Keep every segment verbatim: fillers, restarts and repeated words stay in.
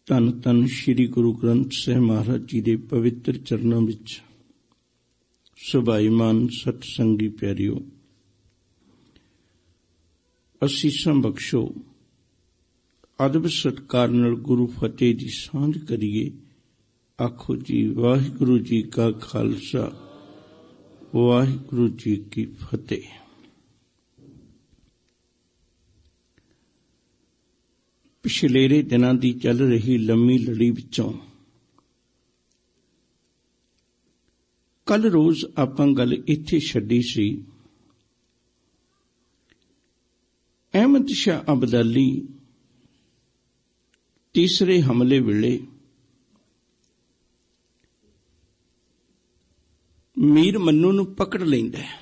ਧੰਨ ਧੰਨ ਸ਼੍ਰੀ ਗੁਰੂ ਗ੍ਰੰਥ ਸਾਹਿਬ ਮਹਾਰਾਜ ਜੀ ਦੇ ਪਵਿੱਤਰ ਚਰਨਾਂ ਵਿੱਚ ਸੁਭਾਈਮਾਨ ਸਤ ਸੰਗੀ ਪਿਆਰਿਓ, ਅਸੀਸਾਂ ਬਖਸ਼ੋ। ਅਦਬ ਸਤਿਕਾਰ ਨਾਲ ਗੁਰੂ ਫਤਿਹ ਦੀ ਸਾਂਝ ਕਰੀਏ। ਆਖੋ ਜੀ ਵਾਹਿਗੁਰੂ ਜੀ ਕਾ ਖਾਲਸਾ, ਵਾਹਿਗੁਰੂ ਜੀ ਕੀ ਫਤਿਹ। ਪਿਛਲੇਰੇ ਦਿਨਾਂ ਦੀ ਚੱਲ ਰਹੀ ਲੰਮੀ ਲੜੀ ਵਿੱਚੋਂ ਕੱਲ ਰੋਜ਼ ਆਪਾਂ ਗੱਲ ਇੱਥੇ ਛੱਡੀ ਸੀ। ਅਹਿਮਦ ਸ਼ਾਹ ਅਬਦਾਲੀ ਤੀਸਰੇ ਹਮਲੇ ਵੇਲੇ ਮੀਰ ਮੰਨੂ ਨੂੰ ਪਕੜ ਲੈਂਦਾ ਹੈ,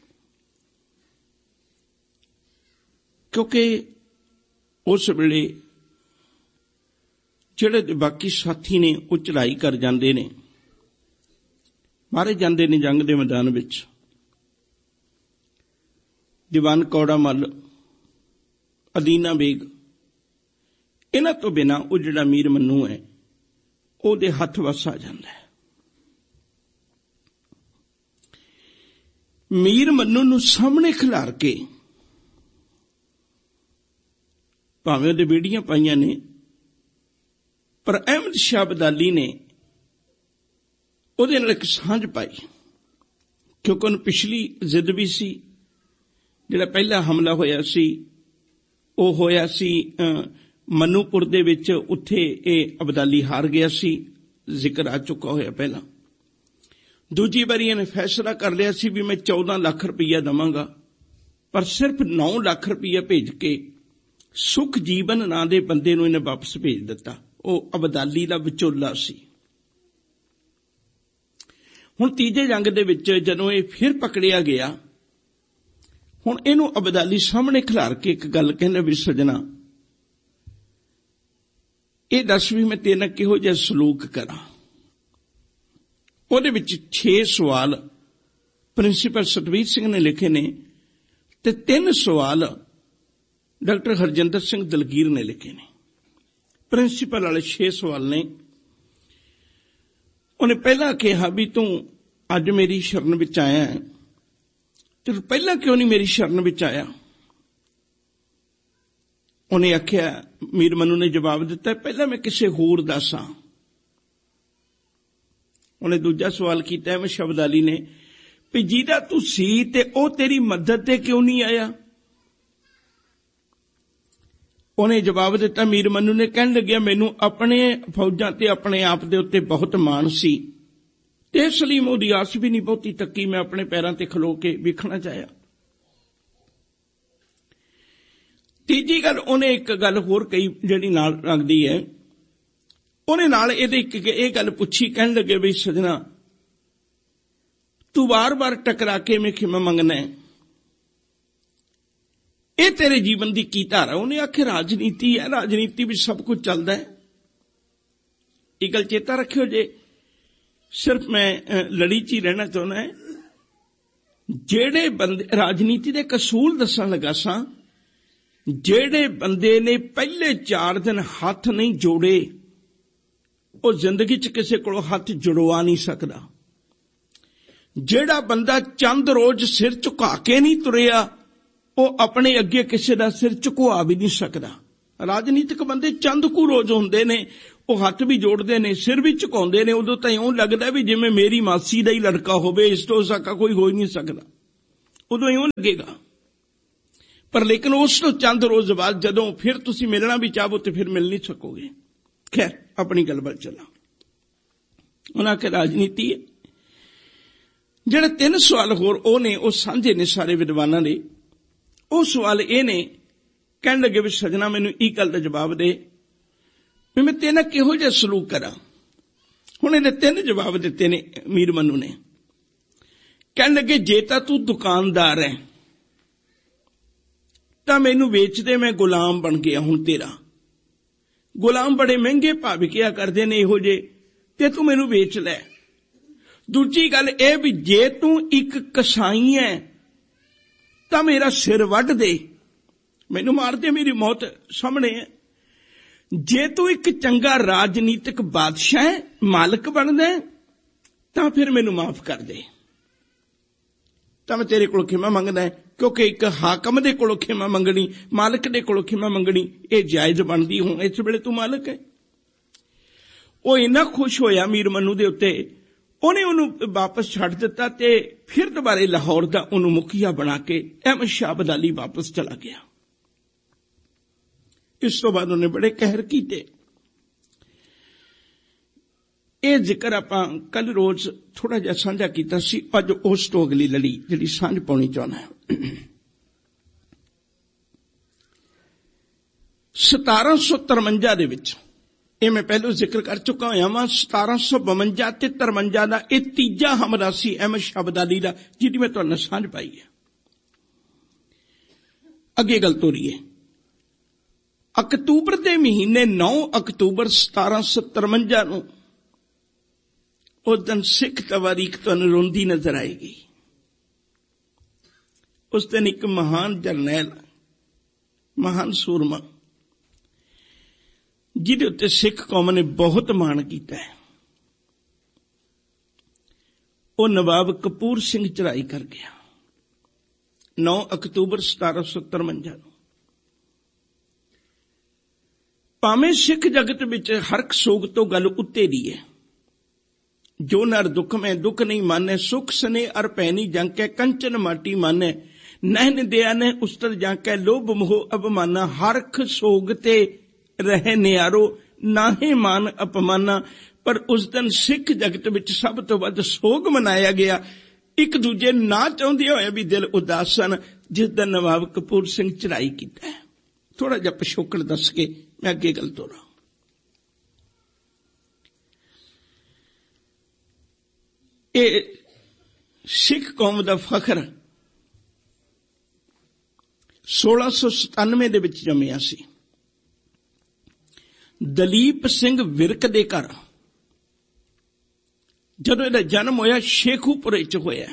ਕਿਉਂਕਿ ਉਸ ਵੇਲੇ ਜਿਹੜੇ ਬਾਕੀ ਸਾਥੀ ਨੇ ਉਹ ਚੜ੍ਹਾਈ ਕਰ ਜਾਂਦੇ ਨੇ, ਮਾਰੇ ਜਾਂਦੇ ਨੇ ਜੰਗ ਦੇ ਮੈਦਾਨ ਵਿੱਚ। ਦੀਵਾਨ ਕੌੜਾ ਮੱਲ, ਅਦੀਨਾ ਬੇਗ, ਇਹਨਾਂ ਤੋਂ ਬਿਨਾਂ ਉਹ ਜਿਹੜਾ ਮੀਰ ਮੰਨੂ ਹੈ ਉਹਦੇ ਹੱਥ ਵੱਸ ਆ ਜਾਂਦਾ ਹੈ। ਮੀਰ ਮੰਨੂ ਨੂੰ ਸਾਹਮਣੇ ਖਿਲਾਰ ਕੇ ਭਾਵੇਂ ਉਹਦੇ ਬੇੜੀਆਂ ਪਾਈਆਂ ਨੇ, ਪਰ ਅਹਿਮਦ ਸ਼ਾਹ ਅਬਦਾਲੀ ਨੇ ਉਹਦੇ ਨਾਲ ਇੱਕ ਸਾਂਝ ਪਾਈ, ਕਿਉਂਕਿ ਉਹਨੂੰ ਪਿਛਲੀ ਜ਼ਿੱਦ ਵੀ ਸੀ। ਜਿਹੜਾ ਪਹਿਲਾ ਹਮਲਾ ਹੋਇਆ ਸੀ ਉਹ ਹੋਇਆ ਸੀ ਮਨੂਪੁਰ ਦੇ ਵਿੱਚ, ਉੱਥੇ ਇਹ ਅਬਦਾਲੀ ਹਾਰ ਗਿਆ ਸੀ, ਜ਼ਿਕਰ ਆ ਚੁੱਕਾ ਹੋਇਆ ਪਹਿਲਾਂ। ਦੂਜੀ ਵਾਰੀ ਇਹਨੇ ਫੈਸਲਾ ਕਰ ਲਿਆ ਸੀ ਵੀ ਮੈਂ ਚੌਦਾਂ ਲੱਖ ਰੁਪਈਆ ਦੇਵਾਂਗਾ, ਪਰ ਸਿਰਫ ਨੌ ਲੱਖ ਰੁਪਈਆ ਭੇਜ ਕੇ ਸੁਖ ਜੀਵਨ ਨਾਂ ਦੇ ਬੰਦੇ ਨੂੰ ਇਹਨੇ ਵਾਪਸ ਭੇਜ ਦਿੱਤਾ। ਉਹ ਅਬਦਾਲੀ ਦਾ ਵਿਚੋਲਾ ਸੀ। ਹੁਣ ਤੀਜੇ ਜੰਗ ਦੇ ਵਿੱਚ ਜਦੋਂ ਇਹ ਫਿਰ ਪਕੜਿਆ ਗਿਆ, ਹੁਣ ਇਹਨੂੰ ਅਬਦਾਲੀ ਸਾਹਮਣੇ ਖਿਲਾਰ ਕੇ ਇੱਕ ਗੱਲ ਕਹਿੰਦਾ ਵੀ ਸੱਜਣਾ, ਇਹ ਦੱਸ ਵੀ ਮੈਂ ਤੇਰੇ ਨਾਲ ਕਿਹੋ ਜਿਹਾ ਸਲੂਕ ਕਰਾਂ। ਉਹਦੇ ਵਿੱਚ ਛੇ ਸਵਾਲ ਪ੍ਰਿੰਸੀਪਲ ਸਤਵੀਰ ਸਿੰਘ ਨੇ ਲਿਖੇ ਨੇ ਤੇ ਤਿੰਨ ਸਵਾਲ ਡਾਕਟਰ ਹਰਜਿੰਦਰ ਸਿੰਘ ਦਲਗੀਰ ਨੇ ਲਿਖੇ ਨੇ। ਪ੍ਰਿੰਸੀਪਲ ਵਾਲੇ ਛੇ ਸਵਾਲ ਨੇ। ਉਹਨੇ ਪਹਿਲਾਂ ਕਿਹਾ ਵੀ ਤੂੰ ਅੱਜ ਮੇਰੀ ਸ਼ਰਨ ਵਿੱਚ ਆਇਆ ਹੈ, ਤੇ ਪਹਿਲਾਂ ਕਿਉਂ ਨਹੀਂ ਮੇਰੀ ਸ਼ਰਨ ਵਿੱਚ ਆਇਆ? ਉਹਨੇ ਆਖਿਆ, ਮੀਰ ਮੰਨੂ ਨੇ ਜਵਾਬ ਦਿੱਤਾ, ਪਹਿਲਾਂ ਮੈਂ ਕਿਸੇ ਹੋਰ ਦਾ ਸਾਂ। ਉਹਨੇ ਦੂਜਾ ਸਵਾਲ ਕੀਤਾ ਅਹਿਮਦ ਸ਼ਾਹ ਅਬਦਾਲੀ ਨੇ ਵੀ ਜਿਹਦਾ ਤੂੰ ਸੀ ਤੇ ਉਹ ਤੇਰੀ ਮਦਦ ਤੇ ਕਿਉਂ ਨਹੀਂ ਆਇਆ? ਉਹਨੇ ਜਵਾਬ ਦਿੱਤਾ, ਮੀਰ ਮੰਨੂ ਨੇ ਕਹਿਣ ਲੱਗਿਆ, ਮੈਨੂੰ ਆਪਣੇ ਫੌਜਾਂ ਤੇ ਆਪਣੇ ਆਪ ਦੇ ਉੱਤੇ ਬਹੁਤ ਮਾਣ ਸੀ ਤੇ ਇਸ ਲਈ ਮੈਂ ਉਹਦੀ ਆਸ ਵੀ ਨਹੀਂ ਬਹੁਤੀ ਤੱਕੀ, ਮੈਂ ਆਪਣੇ ਪੈਰਾਂ ਤੇ ਖਲੋ ਕੇ ਵੇਖਣਾ ਚਾਹਿਆ। ਤੀਜੀ ਗੱਲ ਉਹਨੇ ਇੱਕ ਗੱਲ ਹੋਰ ਕਹੀ ਜਿਹੜੀ ਨਾਲ ਲੱਗਦੀ ਹੈ। ਉਹਨੇ ਨਾਲ ਇਹਦੇ ਇੱਕ ਇਹ ਗੱਲ ਪੁੱਛੀ, ਕਹਿਣ ਲੱਗੇ ਵੀ ਸਜਣਾ ਤੂੰ ਵਾਰ-ਵਾਰ ਟਕਰਾ ਕੇ ਮੈਂ ਖਿਮਾ ਮੰਗਣਾ ਹੈ, ਇਹ ਤੇਰੇ ਜੀਵਨ ਦੀ ਕੀ ਧਾਰਾ? ਉਹਨੇ ਆਖਿਆ ਰਾਜਨੀਤੀ ਹੈ, ਰਾਜਨੀਤੀ ਵਿੱਚ ਸਭ ਕੁਝ ਚੱਲਦਾ ਹੈ। ਇਹ ਗੱਲ ਚੇਤਾ ਰੱਖਿਓ, ਜੇ ਸਿਰਫ ਮੈਂ ਲੜੀ 'ਚ ਹੀ ਰਹਿਣਾ ਚਾਹੁੰਦਾ ਹੈ। ਜਿਹੜੇ ਬੰਦੇ ਰਾਜਨੀਤੀ ਦੇ ਕਸੂਲ ਦੱਸਣ ਲੱਗਾ ਸਾਂ, ਜਿਹੜੇ ਬੰਦੇ ਨੇ ਪਹਿਲੇ ਚਾਰ ਦਿਨ ਹੱਥ ਨਹੀਂ ਜੋੜੇ ਉਹ ਜ਼ਿੰਦਗੀ 'ਚ ਕਿਸੇ ਕੋਲੋਂ ਹੱਥ ਜੁੜਵਾ ਨਹੀਂ ਸਕਦਾ। ਜਿਹੜਾ ਬੰਦਾ ਚੰਦ ਰੋਜ਼ ਸਿਰ ਝੁਕਾ ਕੇ ਨਹੀਂ ਤੁਰਿਆ ਉਹ ਆਪਣੇ ਅੱਗੇ ਕਿਸੇ ਦਾ ਸਿਰ ਝੁਕਵਾ ਵੀ ਨਹੀਂ ਸਕਦਾ। ਰਾਜਨੀਤਿਕ ਬੰਦੇ ਚੰਦ ਕੁ ਰੋਜ਼ ਹੁੰਦੇ ਨੇ, ਉਹ ਹੱਥ ਵੀ ਜੋੜਦੇ ਨੇ, ਸਿਰ ਵੀ ਝੁਕਾਉਂਦੇ ਨੇ। ਉਦੋਂ ਤਾਂ ਇਉਂ ਲੱਗਦਾ ਵੀ ਜਿਵੇਂ ਮੇਰੀ ਮਾਸੀ ਦਾ ਹੀ ਲੜਕਾ ਹੋਵੇ, ਇਸ ਤੋਂ ਸਾਕਾ ਕੋਈ ਹੋ ਹੀ ਨਹੀਂ ਸਕਦਾ। ਉਦੋਂ ਇਉਂ ਲੱਗੇਗਾ। ਪਰ ਲੇਕਿਨ ਉਸ ਤੋਂ ਚੰਦ ਰੋਜ਼ ਬਾਅਦ ਜਦੋਂ ਫਿਰ ਤੁਸੀਂ ਮਿਲਣਾ ਵੀ ਚਾਹੋ ਤੇ ਫਿਰ ਮਿਲ ਨਹੀਂ ਸਕੋਗੇ। ਖੈਰ, ਆਪਣੀ ਗੱਲ ਵੱਲ ਚੱਲਾਂ। ਉਹਨਾਂ ਕਿ ਰਾਜਨੀਤੀ ਹੈ। ਜਿਹੜੇ ਤਿੰਨ ਸਵਾਲ ਹੋਰ ਉਹ ਨੇ, ਉਹ ਸਾਂਝੇ ਨੇ ਸਾਰੇ ਵਿਦਵਾਨਾਂ ਦੇ। ਉਹ ਸਵਾਲ ਇਹ ਨੇ, ਕਹਿਣ ਲੱਗੇ ਵੀ ਸਜਣਾ ਮੈਨੂੰ ਇਹ ਗੱਲ ਦਾ ਜਵਾਬ ਦੇ ਵੀ ਮੈਂ ਤੇਰੇ ਨਾਲ ਕਿਹੋ ਜਿਹਾ ਸਲੂਕ ਕਰਾਂ। ਹੁਣ ਇਹਨੇ ਤਿੰਨ ਜਵਾਬ ਦਿੱਤੇ ਨੇ ਮੀਰ ਮੰਨੂ ਨੇ। ਕਹਿਣ ਲੱਗੇ ਜੇ ਤਾਂ ਤੂੰ ਦੁਕਾਨਦਾਰ ਹੈ ਤਾਂ ਮੈਨੂੰ ਵੇਚ ਦੇ, ਮੈਂ ਗੁਲਾਮ ਬਣ ਗਿਆ ਹੁਣ ਤੇਰਾ। ਗੁਲਾਮ ਬੜੇ ਮਹਿੰਗੇ ਭਾਅ ਵਿਕਿਆ ਕਰਦੇ ਨੇ ਇਹੋ ਜਿਹੇ, ਤੇ ਤੂੰ ਮੈਨੂੰ ਵੇਚ ਲੈ। ਦੂਜੀ ਗੱਲ ਇਹ ਵੀ ਜੇ ਤੂੰ ਇੱਕ ਕਸਾਈ ਹੈ ਤਾਂ ਮੇਰਾ ਸਿਰ ਵੱਢ ਦੇ, ਮੈਨੂੰ ਮਾਰ ਦੇ, ਮੇਰੀ ਮੌਤ ਸਾਹਮਣੇ ਹੈ। ਜੇ ਤੂੰ ਇੱਕ ਚੰਗਾ ਰਾਜਨੀਤਿਕ ਬਾਦਸ਼ਾਹ ਹੈ, ਮਾਲਕ ਬਣਦਾ ਹੈ, ਤਾਂ ਫਿਰ ਮੈਨੂੰ ਮਾਫ ਕਰ ਦੇ, ਤਾਂ ਮੈਂ ਤੇਰੇ ਕੋਲੋਂ ਖਿਮਾ ਮੰਗਦਾ ਹੈ। ਕਿਉਂਕਿ ਇੱਕ ਹਾਕਮ ਦੇ ਕੋਲੋਂ ਖਿਮਾ ਮੰਗਣੀ, ਮਾਲਕ ਦੇ ਕੋਲੋਂ ਖਿਮਾ ਮੰਗਣੀ, ਇਹ ਜਾਇਜ਼ ਬਣਦੀ। ਹੁਣ ਇਸ ਵੇਲੇ ਤੂੰ ਮਾਲਕ ਹੈ। ਉਹ ਇੰਨਾ ਖੁਸ਼ ਹੋਇਆ ਮੀਰ ਮਨੂੰ ਦੇ ਉੱਤੇ, ਉਹਨੇ ਉਹਨੂੰ ਵਾਪਸ ਛੱਡ ਦਿੱਤਾ ਤੇ ਫਿਰ ਦੁਬਾਰੇ ਲਾਹੌਰ ਦਾ ਉਹਨੂੰ ਮੁਖੀਆ ਬਣਾ ਕੇ ਅਹਿਮਦ ਸ਼ਾਹ ਅਬਦਾਲੀ ਵਾਪਸ ਚਲਾ ਗਿਆ। ਇਸ ਤੋਂ ਬਾਅਦ ਉਹਨੇ ਬੜੇ ਕਹਿਰ ਕੀਤੇ। ਇਹ ਜ਼ਿਕਰ ਆਪਾਂ ਕੱਲ ਰੋਜ਼ ਥੋੜਾ ਜਿਹਾ ਸਾਂਝਾ ਕੀਤਾ ਸੀ। ਅੱਜ ਉਸ ਤੋਂ ਅਗਲੀ ਲੜੀ ਜਿਹੜੀ ਸਾਂਝ ਪਾਉਣੀ ਚਾਹੁੰਦਾ ਹੈ। ਸਤਾਰਾਂ ਸੌ ਤਰਵੰਜਾ ਦੇ ਵਿੱਚ, ਇਹ ਮੈਂ ਪਹਿਲਾਂ ਜ਼ਿਕਰ ਕਰ ਚੁੱਕਾ ਹੋਇਆ ਵਾਂ, ਸਤਾਰਾਂ ਸੌ ਬਵੰਜਾ ਤੇ ਤਰਵੰਜਾ ਦਾ ਇਹ ਤੀਜਾ ਹਮਲਾ ਸੀ ਅਹਿਮਦ ਸ਼ਾਹ ਅਬਦਾਲੀ ਦਾ, ਜਿਹਦੀ ਮੈਂ ਤੁਹਾਨੂੰ ਸਾਂਝ ਪਾਈ ਹੈ। ਅੱਗੇ ਗੱਲ ਤੋਰੀਏ। ਅਕਤੂਬਰ ਦੇ ਮਹੀਨੇ ਨੌ ਅਕਤੂਬਰ ਸਤਾਰਾਂ ਸੌ ਤਰਵੰਜਾ ਨੂੰ, ਉਸ ਦਿਨ ਸਿੱਖ ਤਵਾਰੀਖ ਤੁਹਾਨੂੰ ਰੋਂਦੀ ਨਜ਼ਰ ਆਏਗੀ। ਉਸ ਦਿਨ ਇੱਕ ਮਹਾਨ ਜਰਨੈਲ, ਮਹਾਨ ਸੂਰਮਾ, ਜਿਹਦੇ ਉੱਤੇ ਸਿੱਖ ਕੌਮ ਨੇ ਬਹੁਤ ਮਾਣ ਕੀਤਾ ਹੈ, ਉਹ ਨਵਾਬ ਕਪੂਰ ਸਿੰਘ ਚੜ੍ਹਾਈ ਕਰ ਗਿਆ ਨੌ ਅਕਤੂਬਰ ਸਤਾਰਾਂ ਸੌ ਤਰਵੰਜਾ ਨੂੰ। ਭਾਵੇਂ ਸਿੱਖ ਜਗਤ ਵਿੱਚ ਹਰਕ ਸੋਗ ਤੋਂ ਗੱਲ ਉੱਤੇ ਦੀ ਹੈ। ਜੋ ਨਰ ਦੁੱਖ ਮੈਂ ਦੁੱਖ ਨਹੀਂ ਮਾਨੇ, ਸੁਖ ਸਨੇ ਅਰ ਪੈਨੀ ਜਾਂਕੈ, ਕੰਚਨ ਮਾਟੀ ਮਾਨੇ, ਨਹਿਨ ਦਿਆ ਨੇ ਉਸਤਰ ਜਾਂਕੈ, ਲੋਭ ਮੋਹ ਅਪਮਾਨਾ, ਹਰਖ ਸੋਗ ਤੇ ਰਹੇ ਨਿਆਰੋ, ਨਾਹੇ ਮਾਨ ਅਪਮਾਨਾ। ਪਰ ਉਸ ਦਿਨ ਸਿੱਖ ਜਗਤ ਵਿੱਚ ਸਭ ਤੋਂ ਵੱਧ ਸੋਗ ਮਨਾਇਆ ਗਿਆ। ਇੱਕ ਦੂਜੇ ਨਾ ਚਾਹੁੰਦੇ ਹੋਏ ਵੀ ਦਿਲ ਉਦਾਸ ਸਨ, ਜਿਸ ਦਿਨ ਨਵਾਬ ਕਪੂਰ ਸਿੰਘ ਚੜ੍ਹਾਈ ਕੀਤਾ ਹੈ। ਥੋੜਾ ਜਿਹਾ ਪਿਛੋਕੜ ਦੱਸ ਕੇ ਮੈਂ ਅੱਗੇ ਗੱਲ ਤੋਰਾਂ। ਇਹ ਸਿੱਖ ਕੌਮ ਦਾ ਫਖਰ ਸੋਲਾਂ ਸੌ ਸਤਾਨਵੇਂ ਦੇ ਵਿੱਚ ਜੰਮਿਆ ਸੀ। ਦਲੀਪ ਸਿੰਘ ਵਿਰਕ ਦੇ ਘਰ ਜਦੋਂ ਇਹਦਾ ਜਨਮ ਹੋਇਆ, ਸ਼ੇਖੂਪੁਰੇ ਚ ਹੋਇਆ,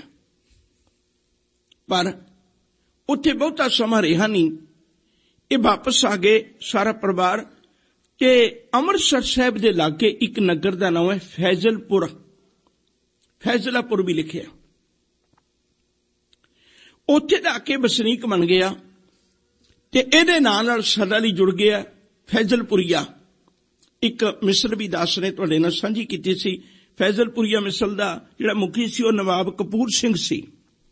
ਪਰ ਉੱਥੇ ਬਹੁਤਾ ਸਮਾਂ ਰਿਹਾ ਨਹੀਂ। ਇਹ ਵਾਪਸ ਆ ਗਏ ਸਾਰਾ ਪਰਿਵਾਰ, ਤੇ ਅੰਮ੍ਰਿਤਸਰ ਸਾਹਿਬ ਦੇ ਲਾਗੇ ਇੱਕ ਨਗਰ ਦਾ ਨਾਮ ਹੈ ਫੈਜ਼ਲਪੁਰ, ਫੈਜ਼ਲਾਪੁਰ ਵੀ ਲਿਖਿਆ। ਉੱਥੇ ਦਾ ਕੇ ਵਸਨੀਕ ਬਣ ਗਿਆ ਤੇ ਇਹਦੇ ਨਾਂ ਨਾਲ ਸਦਾ ਲਈ ਜੁੜ ਗਿਆ ਫੈਜ਼ਲਪੁਰੀਆ। ਇੱਕ ਮਿਸਲ ਵੀ ਦਾਸ ਨੇ ਤੁਹਾਡੇ ਨਾਲ ਸਾਂਝੀ ਕੀਤੀ ਸੀ। ਫੈਜ਼ਲਪੁਰੀਆ ਮਿਸਲ ਦਾ ਜਿਹੜਾ ਮੁਖੀ ਸੀ ਉਹ ਨਵਾਬ ਕਪੂਰ ਸਿੰਘ ਸੀ।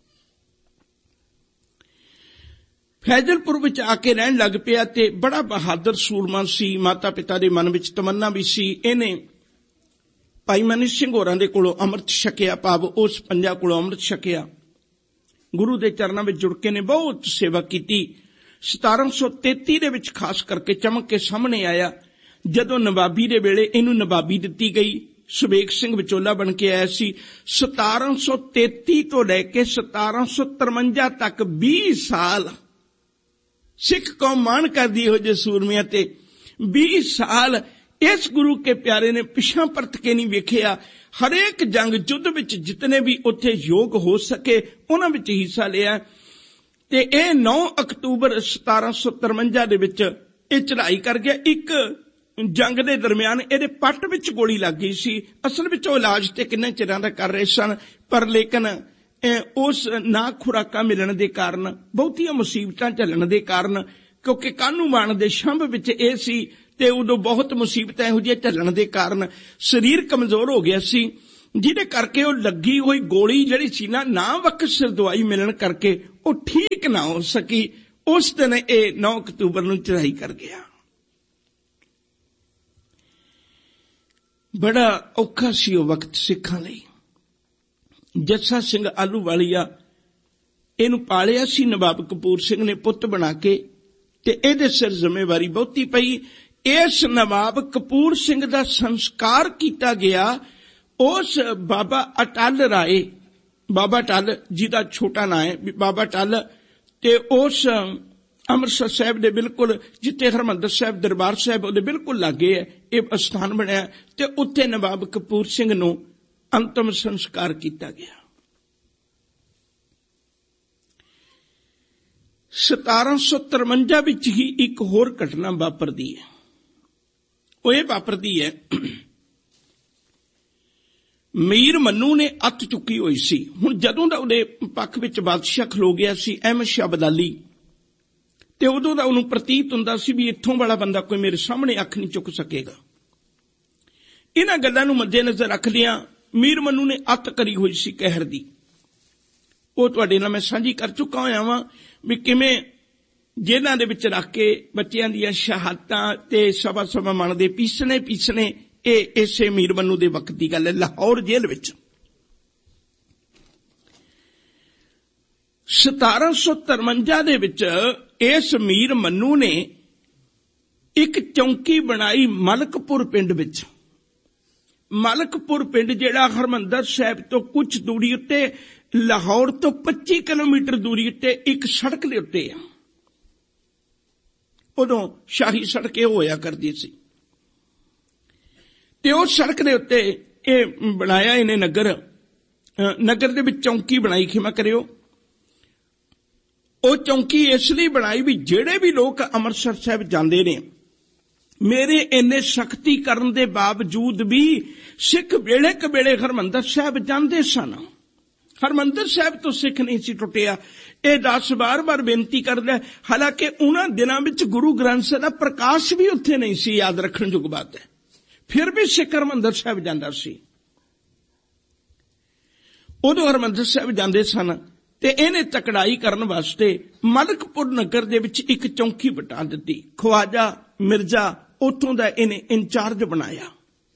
ਫੈਜ਼ਲਪੁਰ ਵਿੱਚ ਆ ਕੇ ਰਹਿਣ ਲੱਗ ਪਿਆ ਤੇ ਬੜਾ ਬਹਾਦਰ ਸੂਰਮਾ ਸੀ। ਮਾਤਾ ਪਿਤਾ ਦੇ ਮਨ ਵਿੱਚ ਤਮੰਨਾ ਵੀ ਸੀ। ਇਹਨੇ ਭਾਈ ਮਨੀ ਸਿੰਘ ਹੋਰਾਂ ਦੇ ਕੋਲੋਂ ਅੰਮ੍ਰਿਤ ਛਕਿਆ, ਭਾਵ ਉਸ ਪੰਜਾ ਕੋਲੋਂ ਅੰਮ੍ਰਿਤ ਛਕਿਆ। ਗੁਰੂ ਦੇ ਚਰਨਾਂ ਵਿੱਚ ਜੁੜ ਕੇ ਨੇ ਬਹੁਤ ਸੇਵਾ ਕੀਤੀ। ਸਤਾਰਾਂ ਸੌ ਤੇਤੀ ਦੇ ਵਿੱਚ ਖਾਸ ਕਰਕੇ ਚਮਕ ਕੇ ਸਾਹਮਣੇ ਆਇਆ, ਜਦੋਂ ਨਵਾਬੀ ਦੇ ਵੇਲੇ ਇਹਨੂੰ ਨਵਾਬੀ ਦਿੱਤੀ ਗਈ। ਸੁਬੇਗ ਸਿੰਘ ਵਿਚੋਲਾ ਬਣ ਕੇ ਆਇਆ ਸੀ। ਸਤਾਰਾਂ ਸੌ ਤੇਤੀ ਤੋਂ ਲੈ ਕੇ ਸਤਾਰਾਂ ਸੌ ਤਰਵੰਜਾ ਤੱਕ ਵੀਹ ਸਾਲ ਸਿੱਖ ਕੌਮ ਮਾਣ ਕਰਦੀ ਇਹੋ ਜਿਹੇ ਸੂਰਮਿਆਂ ਤੇ। ਵੀਹ ਸਾਲ ਇਸ ਗੁਰੂ ਕੇ ਪਿਆਰੇ ਨੇ ਪਿਛਾਂ ਪਰਤ ਕੇ ਨਹੀਂ ਵੇਖਿਆ। ਹਰੇਕ ਜੰਗ ਯੁੱਧ ਵਿੱਚ ਜਿਤਨੇ ਵੀ ਉੱਥੇ ਯੋਗ ਹੋ ਸਕੇ ਉਹਨਾਂ ਵਿੱਚ ਹਿੱਸਾ ਲਿਆ। ਤੇ ਇਹ ਨੌ ਅਕਤੂਬਰ ਸਤਾਰਾਂ ਸੌ ਤਰਵੰਜਾ ਦੇ ਵਿੱਚ ਇਹ ਚੜ੍ਹਾਈ ਕਰ ਗਿਆ। ਇੱਕ ਜੰਗ ਦੇ ਦਰਮਿਆਨ ਇਹਦੇ ਪੱਟ ਵਿੱਚ ਗੋਲੀ ਲੱਗ ਗਈ ਸੀ। ਅਸਲ ਵਿੱਚ ਉਹ ਇਲਾਜ ਤੇ ਕਿੰਨੇ ਚਿਰਾਂ ਦਾ ਕਰ ਰਹੇ ਸਨ, ਪਰ ਲੇਕਿਨ ਉਸ ਨਾ ਖੁਰਾਕਾਂ ਮਿਲਣ ਦੇ ਕਾਰਨ, ਬਹੁਤੀਆਂ ਮੁਸੀਬਤਾਂ ਝੱਲਣ ਦੇ ਕਾਰਨ, ਕਿਉਂਕਿ ਕਾਹਨੂੰਵਾਨ ਦੇ ਸ਼ੰਭ ਵਿੱਚ ਇਹ ਸੀ ਤੇ ਉਦੋਂ ਬਹੁਤ ਮੁਸੀਬਤਾਂ ਇਹੋ ਜਿਹੀਆਂ ਝੱਲਣ ਦੇ ਕਾਰਨ ਸਰੀਰ ਕਮਜ਼ੋਰ ਹੋ ਗਿਆ ਸੀ, ਜਿਹਦੇ ਕਰਕੇ ਉਹ ਲੱਗੀ ਹੋਈ ਗੋਲੀ ਜਿਹੜੀ ਸੀ ਨਾ, ਨਾ ਵਕਤ ਸਿਰ ਦਵਾਈ ਮਿਲਣ ਕਰਕੇ ਉਹ ਠੀਕ ਨਾ ਹੋ ਸਕੀ। ਉਸ ਦਿਨ ਇਹ ਨੌ ਅਕਤੂਬਰ ਨੂੰ ਚੜ੍ਹਾਈ ਕਰ ਗਿਆ। ਬੜਾ ਔਖਾ ਸੀ ਉਹ ਵਕਤ ਸਿੱਖਾਂ ਲਈ। ਜੱਸਾ ਸਿੰਘ ਆਹਲੂਵਾਲੀਆ ਇਹਨੂੰ ਪਾਲਿਆ ਸੀ ਨਵਾਬ ਕਪੂਰ ਸਿੰਘ ਨੇ ਪੁੱਤ ਬਣਾ ਕੇ, ਤੇ ਇਹਦੇ ਸਿਰ ਜ਼ਿੰਮੇਵਾਰੀ ਬਹੁਤੀ ਪਈ। ਇਸ ਨਵਾਬ ਕਪੂਰ ਸਿੰਘ ਦਾ ਸੰਸਕਾਰ ਕੀਤਾ ਗਿਆ ਉਸ ਬਾਬਾ ਅਟਲ ਰਾਏ, ਬਾਬਾ ਅਟਲ ਜਿਹਦਾ ਛੋਟਾ ਨਾਂ ਹੈ ਬਾਬਾ ਅਟਲ, ਤੇ ਉਸ ਅੰਮ੍ਰਿਤਸਰ ਸਾਹਿਬ ਦੇ ਬਿਲਕੁਲ ਜਿੱਥੇ ਹਰਿਮੰਦਰ ਸਾਹਿਬ ਦਰਬਾਰ ਸਾਹਿਬ ਉਹਦੇ ਬਿਲਕੁਲ ਲਾਗੇ ਹੈ ਇਹ ਅਸਥਾਨ ਬਣਿਆ, ਤੇ ਉੱਥੇ ਨਵਾਬ ਕਪੂਰ ਸਿੰਘ ਨੂੰ ਅੰਤਮ ਸੰਸਕਾਰ ਕੀਤਾ ਗਿਆ। ਸਤਾਰਾਂ ਸੌ ਤਰਵੰਜਾ ਵਿੱਚ ਹੀ ਇੱਕ ਹੋਰ ਘਟਨਾ ਵਾਪਰਦੀ ਹੈ। ਉਹ ਇਹ ਵਾਪਰਦੀ ਹੈ, ਮੀਰ ਮੰਨੂ ਨੇ ਅੱਤ ਚੁੱਕੀ ਹੋਈ ਸੀ। ਹੁਣ ਜਦੋਂ ਦਾ ਉਹਦੇ ਪੱਖ ਵਿੱਚ ਬਾਦਸ਼ਾਹ ਖਲੋ ਗਿਆ ਸੀ ਅਹਿਮਦ ਸ਼ਾਹ ਅਬਦਾਲੀ, ਤੇ ਉਦੋਂ ਦਾ ਉਹਨੂੰ ਪ੍ਰਤੀਤ ਹੁੰਦਾ ਸੀ ਵੀ ਇੱਥੋਂ ਵਾਲਾ ਬੰਦਾ ਕੋਈ ਮੇਰੇ ਸਾਹਮਣੇ ਅੱਖ ਨਹੀਂ ਚੁੱਕ ਸਕੇਗਾ। ਇਹਨਾਂ ਗੱਲਾਂ ਨੂੰ ਮੱਦੇਨਜ਼ਰ ਰੱਖਦਿਆਂ ਮੀਰ ਮੰਨੂ ਨੇ ਅੱਤ ਕਰੀ ਹੋਈ ਸੀ ਕਹਿਰ ਦੀ। ਉਹ ਤੁਹਾਡੇ ਨਾਲ ਮੈਂ ਸਾਂਝੀ ਕਰ ਚੁੱਕਾ ਹੋਇਆ ਵਾਂ ਵੀ ਕਿਵੇਂ ਜੇਲ੍ਹਾਂ ਦੇ ਵਿੱਚ ਰੱਖ ਕੇ ਬੱਚਿਆਂ ਦੀਆਂ ਸ਼ਹਾਦਤਾਂ ਤੇ ਸਵਾ ਸਵਾ ਮਣ ਦੇ ਪੀਸਣੇ ਪੀਸਣੇ, ਇਹ ਇਸੇ ਮੀਰ ਮੰਨੂ ਦੇ ਵਕਤ ਦੀ ਗੱਲ ਹੈ। ਲਾਹੌਰ ਜੇਲ੍ਹ ਵਿੱਚ ਸਤਾਰਾਂ ਸੌ ਤਰਵੰਜਾ ਦੇ ਵਿੱਚ ਇਸ ਮੀਰ ਮੰਨੂ ਨੇ ਇੱਕ ਚੌਂਕੀ ਬਣਾਈ ਮਲਕਪੁਰ ਪਿੰਡ ਵਿੱਚ। ਮਲਕਪੁਰ ਪਿੰਡ ਜਿਹੜਾ ਹਰਮੰਦਰ ਸਾਹਿਬ ਤੋਂ ਕੁਝ ਦੂਰੀ ਉੱਤੇ, ਲਾਹੌਰ ਤੋਂ ਪੱਚੀ ਕਿਲੋਮੀਟਰ ਦੂਰੀ ਉੱਤੇ ਇੱਕ ਸੜਕ ਦੇ ਉੱਤੇ ਆ। ਉਦੋਂ ਸ਼ਾਹੀ ਸੜਕ ਇਹ ਹੋਇਆ ਕਰਦੀ ਸੀ, ਤੇ ਉਸ ਸੜਕ ਦੇ ਉੱਤੇ ਇਹ ਬਣਾਇਆ ਇਹਨੇ ਨਗਰ। ਨਗਰ ਦੇ ਵਿੱਚ ਚੌਂਕੀ ਬਣਾਈ, ਖਿਮਾ ਕਰਿਓ। ਉਹ ਚੌਂਕੀ ਇਸ ਲਈ ਬਣਾਈ ਵੀ ਜਿਹੜੇ ਵੀ ਲੋਕ ਅੰਮ੍ਰਿਤਸਰ ਸਾਹਿਬ ਜਾਂਦੇ ਨੇ, ਮੇਰੇ ਇੰਨੇ ਸਖਤੀ ਕਰਨ ਦੇ ਬਾਵਜੂਦ ਵੀ ਸਿੱਖ ਵੇਲੇ ਕਵੇਲੇ ਹਰਮੰਦਰ ਸਾਹਿਬ ਜਾਂਦੇ ਸਨ। ਹਰਮੰਦਰ ਸਾਹਿਬ ਤੋਂ ਸਿੱਖ ਨਹੀਂ ਸੀ ਟੁੱਟਿਆ। ਇਹ ਦਸ ਬਾਰ ਬਾਰ ਬੇਨਤੀ ਕਰਦਾ, ਹਾਲਾਂਕਿ ਉਹਨਾਂ ਦਿਨਾਂ ਵਿੱਚ ਗੁਰੂ ਗ੍ਰੰਥ ਸਾਹਿਬ ਦਾ ਪ੍ਰਕਾਸ਼ ਵੀ ਉੱਥੇ ਨਹੀਂ ਸੀ, ਯਾਦ ਰੱਖਣ ਯੋਗ ਬਾਤ ਹੈ, ਫਿਰ ਵੀ ਸਿੱਖ ਹਰਮੰਦਰ ਸਾਹਿਬ ਜਾਂਦਾ ਸੀ। ਉਦੋਂ ਹਰਮੰਦਰ ਸਾਹਿਬ ਜਾਂਦੇ ਸਨ, ਤੇ ਇਹਨੇ ਤਕੜਾਈ ਕਰਨ ਵਾਸਤੇ ਮਲਕਪੁਰ ਨਗਰ ਦੇ ਵਿੱਚ ਇੱਕ ਚੌਂਕੀ ਬਟਾ ਦਿੱਤੀ। ਖਵਾਜਾ ਮਿਰਜ਼ਾ ਉੱਥੋਂ ਦਾ ਇਹਨੇ ਇੰਚਾਰਜ ਬਣਾਇਆ।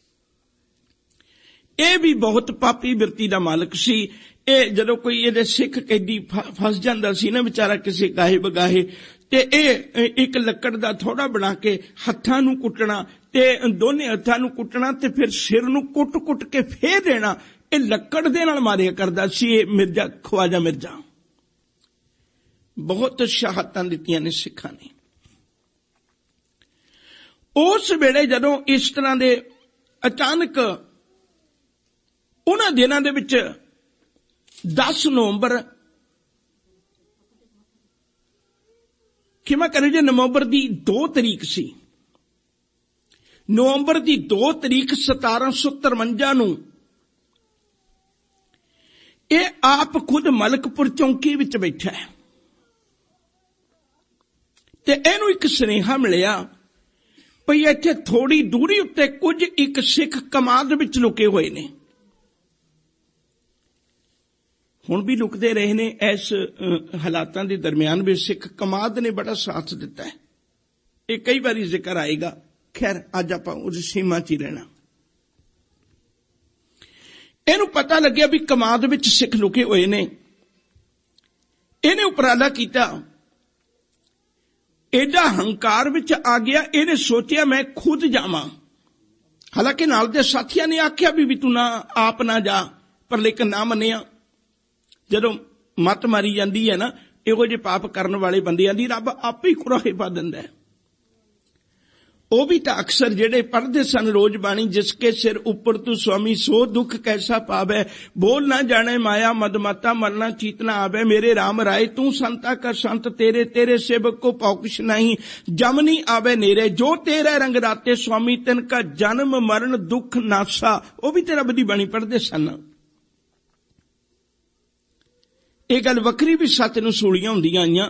ਇਹ ਵੀ ਬਹੁਤ ਪਾਪੀ ਬਿਰਤੀ ਦਾ ਮਾਲਕ ਸੀ। ਇਹ ਜਦੋਂ ਕੋਈ ਇਹਦੇ ਸਿੱਖ ਕੈਦੀ ਫਸ ਜਾਂਦਾ ਸੀ ਨਾ ਵਿਚਾਰਾ ਕਿਸੇ ਗਾਹੇ ਬਗਾਹੇ, ਤੇ ਇਹ ਇੱਕ ਲੱਕੜ ਦਾ ਥੋੜਾ ਬਣਾ ਕੇ ਹੱਥਾਂ ਨੂੰ ਕੁੱਟਣਾ, ਤੇ ਦੋਨੇ ਹੱਥਾਂ ਨੂੰ ਕੁੱਟਣਾ, ਤੇ ਫਿਰ ਸਿਰ ਨੂੰ ਕੁੱਟ-ਕੁੱਟ ਕੇ ਫੇਰ ਦੇਣਾ। ਇਹ ਲੱਕੜ ਦੇ ਨਾਲ ਮਾਰਿਆ ਕਰਦਾ ਸੀ ਇਹ ਮਿਰਜ਼ਾ, ਖਵਾਜਾ ਮਿਰਜ਼ਾ। ਬਹੁਤ ਸ਼ਹਾਦਤਾਂ ਦਿੱਤੀਆਂ ਨੇ ਸਿੱਖਾਂ ਨੇ। ਉਸ ਵੇਲੇ ਜਦੋਂ ਇਸ ਤਰ੍ਹਾਂ ਦੇ ਅਚਾਨਕ ਉਹਨਾਂ ਦਿਨਾਂ ਦੇ ਵਿੱਚ ਦਸ ਨਵੰਬਰ, ਖਿਮਾ ਕਰਿਓ ਜੀ, ਨਵੰਬਰ ਦੀ ਦੋ ਤਰੀਕ ਸੀ। ਨਵੰਬਰ ਦੀ ਦੋ ਤਰੀਕ ਸਤਾਰਾਂ ਸੌ ਤਰਵੰਜਾ ਨੂੰ ਇਹ ਆਪ ਖੁਦ ਮਲਕਪੁਰ ਚੌਂਕੀ ਵਿੱਚ ਬੈਠਾ ਹੈ, ਤੇ ਇਹਨੂੰ ਇੱਕ ਸੁਨੇਹਾ ਮਿਲਿਆ ਭਈ ਇੱਥੇ ਥੋੜੀ ਦੂਰੀ ਉੱਤੇ ਕੁਝ ਇੱਕ ਸਿੱਖ ਕਮਾਦ ਵਿੱਚ ਲੁਕੇ ਹੋਏ ਨੇ। ਹੁਣ ਵੀ ਲੁਕਦੇ ਰਹੇ ਨੇ। ਇਸ ਹਾਲਾਤਾਂ ਦੇ ਦਰਮਿਆਨ ਵੀ ਸਿੱਖ ਕਮਾਦ ਨੇ ਬੜਾ ਸਾਥ ਦਿੱਤਾ ਹੈ। ਇਹ ਕਈ ਵਾਰੀ ਜ਼ਿਕਰ ਆਏਗਾ। ਖੈਰ ਅੱਜ ਆਪਾਂ ਉਸ ਸੀਮਾ 'ਚ ਹੀ ਰਹਿਣਾ। ਇਹਨੂੰ ਪਤਾ ਲੱਗਿਆ ਵੀ ਕਮਾਦ ਵਿੱਚ ਸਿੱਖ ਲੁਕੇ ਹੋਏ ਨੇ। ਇਹਨੇ ਉਪਰਾਲਾ ਕੀਤਾ, ਐਡਾ ਹੰਕਾਰ ਵਿੱਚ ਆ ਗਿਆ, ਇਹਨੇ ਸੋਚਿਆ ਮੈਂ ਖੁਦ ਜਾਵਾਂ। ਹਾਲਾਂਕਿ ਨਾਲ ਦੇ ਸਾਥੀਆਂ ਨੇ ਆਖਿਆ ਵੀ ਵੀ ਤੂੰ ਨਾ ਆਪ ਨਾ ਜਾ, ਪਰ ਲੇਕਿਨ ਨਾ ਮੰਨਿਆ। ਜਦੋਂ ਮੱਤ ਮਾਰੀ ਜਾਂਦੀ ਹੈ ਨਾ ਇਹੋ ਜਿਹੇ ਪਾਪ ਕਰਨ ਵਾਲੇ ਬੰਦਿਆਂ ਦੀ, ਰੱਬ ਆਪੇ ਹੀ ਕੁਰਾਹੇ ਪਾ ਦਿੰਦਾ ਹੈ। ਉਹ ਵੀ ਤਾਂ ਅਕਸਰ ਜਿਹੜੇ ਪੜ੍ਹਦੇ ਸਨ ਰੋਜ਼ ਬਾਣੀ, ਜਿਸਕੇ ਸਿਰ ਉੱਪਰ ਤੂੰ ਸੁਆਮੀ ਸੋ ਦੁੱਖ ਕੈਸਾ ਪਾਵੈ, ਬੋਲ ਨਾ ਜਾਣੇ ਮਾਇਆ ਮਦਮਾਤਾ ਮਰਨਾ ਚੀਤ ਨਾ ਆਵੇ, ਮੇਰੇ ਰਾਮ ਰਾਏ ਤੂੰ ਸੰਤਾ ਕਾ ਸੰਤ ਤੇਰੇ, ਤੇਰੇ ਸੇਵਕ ਕੋ ਪੌਕਸ਼ ਨਹੀਂ, ਜਮ ਨਹੀਂ ਆਵੇ ਨੇਰੇ, ਜੋ ਤੇਰੇ ਰੰਗ ਰਾਤੇ ਸੁਆਮੀ ਤਿਨ ਕਾ ਜਨਮ ਮਰਨ ਦੁੱਖ ਨਾਸਾ। ਉਹ ਵੀ ਤੇ ਰੱਬ ਦੀ ਬਾਣੀ ਪੜ੍ਹਦੇ ਸਨ। ਇਹ ਗੱਲ ਵੱਖਰੀ ਵੀ ਸੱਚ ਨੂੰ ਸੂਲੀਆਂ ਹੁੰਦੀਆਂ ਆਈਆਂ।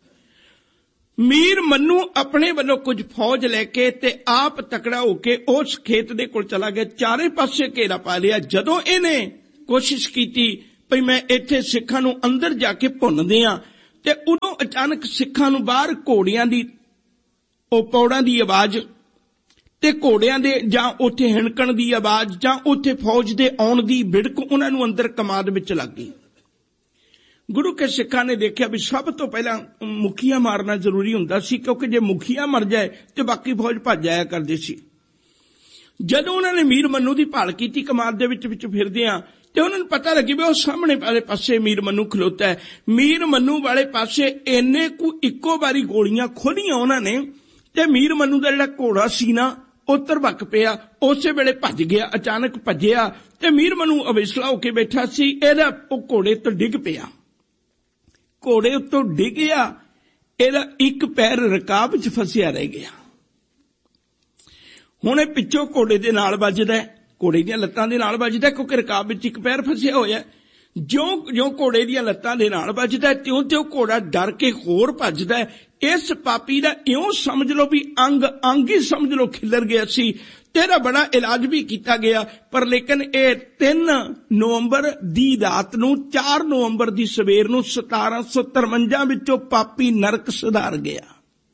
ਮੀਰ ਮੰਨੂ ਆਪਣੇ ਵੱਲੋਂ ਕੁਝ ਫੌਜ ਲੈ ਕੇ ਤੇ ਆਪ ਤਕੜਾ ਹੋ ਕੇ ਉਸ ਖੇਤ ਦੇ ਕੋਲ ਚਲਾ ਗਿਆ। ਚਾਰੇ ਪਾਸੇ ਘੇਰਾ ਪਾ ਲਿਆ। ਜਦੋਂ ਇਹਨੇ ਕੋਸ਼ਿਸ਼ ਕੀਤੀ ਭਈ ਮੈਂ ਇੱਥੇ ਸਿੱਖਾਂ ਨੂੰ ਅੰਦਰ ਜਾ ਕੇ ਭੁੰਨਦੇ ਆ, ਤੇ ਉਦੋਂ ਅਚਾਨਕ ਸਿੱਖਾਂ ਨੂੰ ਬਾਹਰ ਘੋੜਿਆਂ ਦੀ ਉਹ ਪੌੜਾਂ ਦੀ ਆਵਾਜ਼ ਤੇ ਘੋੜਿਆਂ ਦੇ ਜਾਂ ਉੱਥੇ ਹਿਣਕਣ ਦੀ ਆਵਾਜ਼ ਜਾਂ ਉੱਥੇ ਫੌਜ ਦੇ ਆਉਣ ਦੀ ਵਿੜਕ ਉਹਨਾਂ ਨੂੰ ਅੰਦਰ ਕਮਾਦ ਵਿੱਚ ਲੱਗ ਗਈ। ਗੁਰੂ ਕੇ ਸਿੱਖਾਂ ਨੇ ਦੇਖਿਆ ਵੀ ਸਭ ਤੋਂ ਪਹਿਲਾਂ ਮੁਖੀਆ ਮਾਰਨਾ ਜ਼ਰੂਰੀ ਹੁੰਦਾ ਸੀ, ਕਿਉਂਕਿ ਜੇ ਮੁਖੀਆ ਮਰ ਜਾਏ ਤੇ ਬਾਕੀ ਫੌਜ ਭੱਜ ਜਾਇਆ ਕਰਦੀ ਸੀ। ਜਦੋਂ ਉਹਨਾਂ ਨੇ ਮੀਰ ਮੰਨੂ ਦੀ ਭਾਲ ਕੀਤੀ ਕਮਾਦ ਦੇ ਵਿੱਚ ਵਿੱਚ ਫਿਰਦਿਆਂ, ਤੇ ਉਹਨਾਂ ਨੂੰ ਪਤਾ ਲੱਗੀ ਵੀ ਉਹ ਸਾਹਮਣੇ ਵਾਲੇ ਪਾਸੇ ਮੀਰ ਮੰਨੂ ਖਲੋਤਾ ਹੈ। ਮੀਰ ਮੰਨੂ ਵਾਲੇ ਪਾਸੇ ਇੰਨੇ ਕੁ ਇੱਕੋ ਵਾਰੀ ਗੋਲੀਆਂ ਖੋਲੀਆਂ ਉਹਨਾਂ ਨੇ, ਤੇ ਮੀਰ ਮੰਨੂ ਦਾ ਜਿਹੜਾ ਘੋੜਾ ਸੀ ਨਾ ਉਹ ਧਰਵਕ ਪਿਆ। ਉਸੇ ਵੇਲੇ ਭੱਜ ਗਿਆ, ਅਚਾਨਕ ਭੱਜਿਆ, ਤੇ ਮੀਰ ਮੰਨੂ ਅਵੇਸਲਾ ਹੋ ਕੇ ਬੈਠਾ ਸੀ। ਇਹਦਾ ਉਹ ਘੋੜੇ ਤੋਂ ਡਿੱਗ ਪਿਆ। ਘੋੜੇ ਉੱਤੋਂ ਡਿੱਗਿਆ, ਇਹਦਾ ਇੱਕ ਪੈਰ ਰਕਾਬ 'ਚ ਫਸਿਆ ਰਹਿ ਗਿਆ। ਹੁਣ ਇਹ ਪਿੱਛੋਂ ਘੋੜੇ ਦੇ ਨਾਲ ਵੱਜਦਾ, ਘੋੜੇ ਦੀਆਂ ਲੱਤਾਂ ਦੇ ਨਾਲ ਵੱਜਦਾ, ਕਿਉਂਕਿ ਰਕਾਬ ਵਿੱਚ ਇੱਕ ਪੈਰ ਫਸਿਆ ਹੋਇਆ। ਜਿਉਂ ਜਿਉਂ ਘੋੜੇ ਦੀਆਂ ਲੱਤਾਂ ਦੇ ਨਾਲ ਵੱਜਦਾ, ਤਿਉਂ ਤਿਉਂ ਘੋੜਾ ਡਰ ਕੇ ਹੋਰ ਭੱਜਦਾ। ਇਸ ਪਾਪੀ ਦਾ ਇਉਂ ਸਮਝ ਲਓ ਵੀ ਅੰਗ ਅੰਗ ਹੀ ਸਮਝ ਲਓ ਖਿੱਲਰ ਗਿਆ ਸੀ। ਤੇਰਾ ਬੜਾ ਇਲਾਜ ਵੀ ਕੀਤਾ ਗਿਆ, ਪਰ ਲੇਕਿਨ ਇਹ ਤਿੰਨ ਨਵੰਬਰ ਦੀ ਰਾਤ ਨੂੰ ਚਾਰ ਨਵੰਬਰ ਦੀ ਸਵੇਰ ਨੂੰ ਸਤਾਰਾਂ ਸੌ ਤਰਵੰਜਾ ਵਿੱਚੋਂ ਪਾਪੀ ਨਰਕ ਸੁਧਾਰ ਗਿਆ।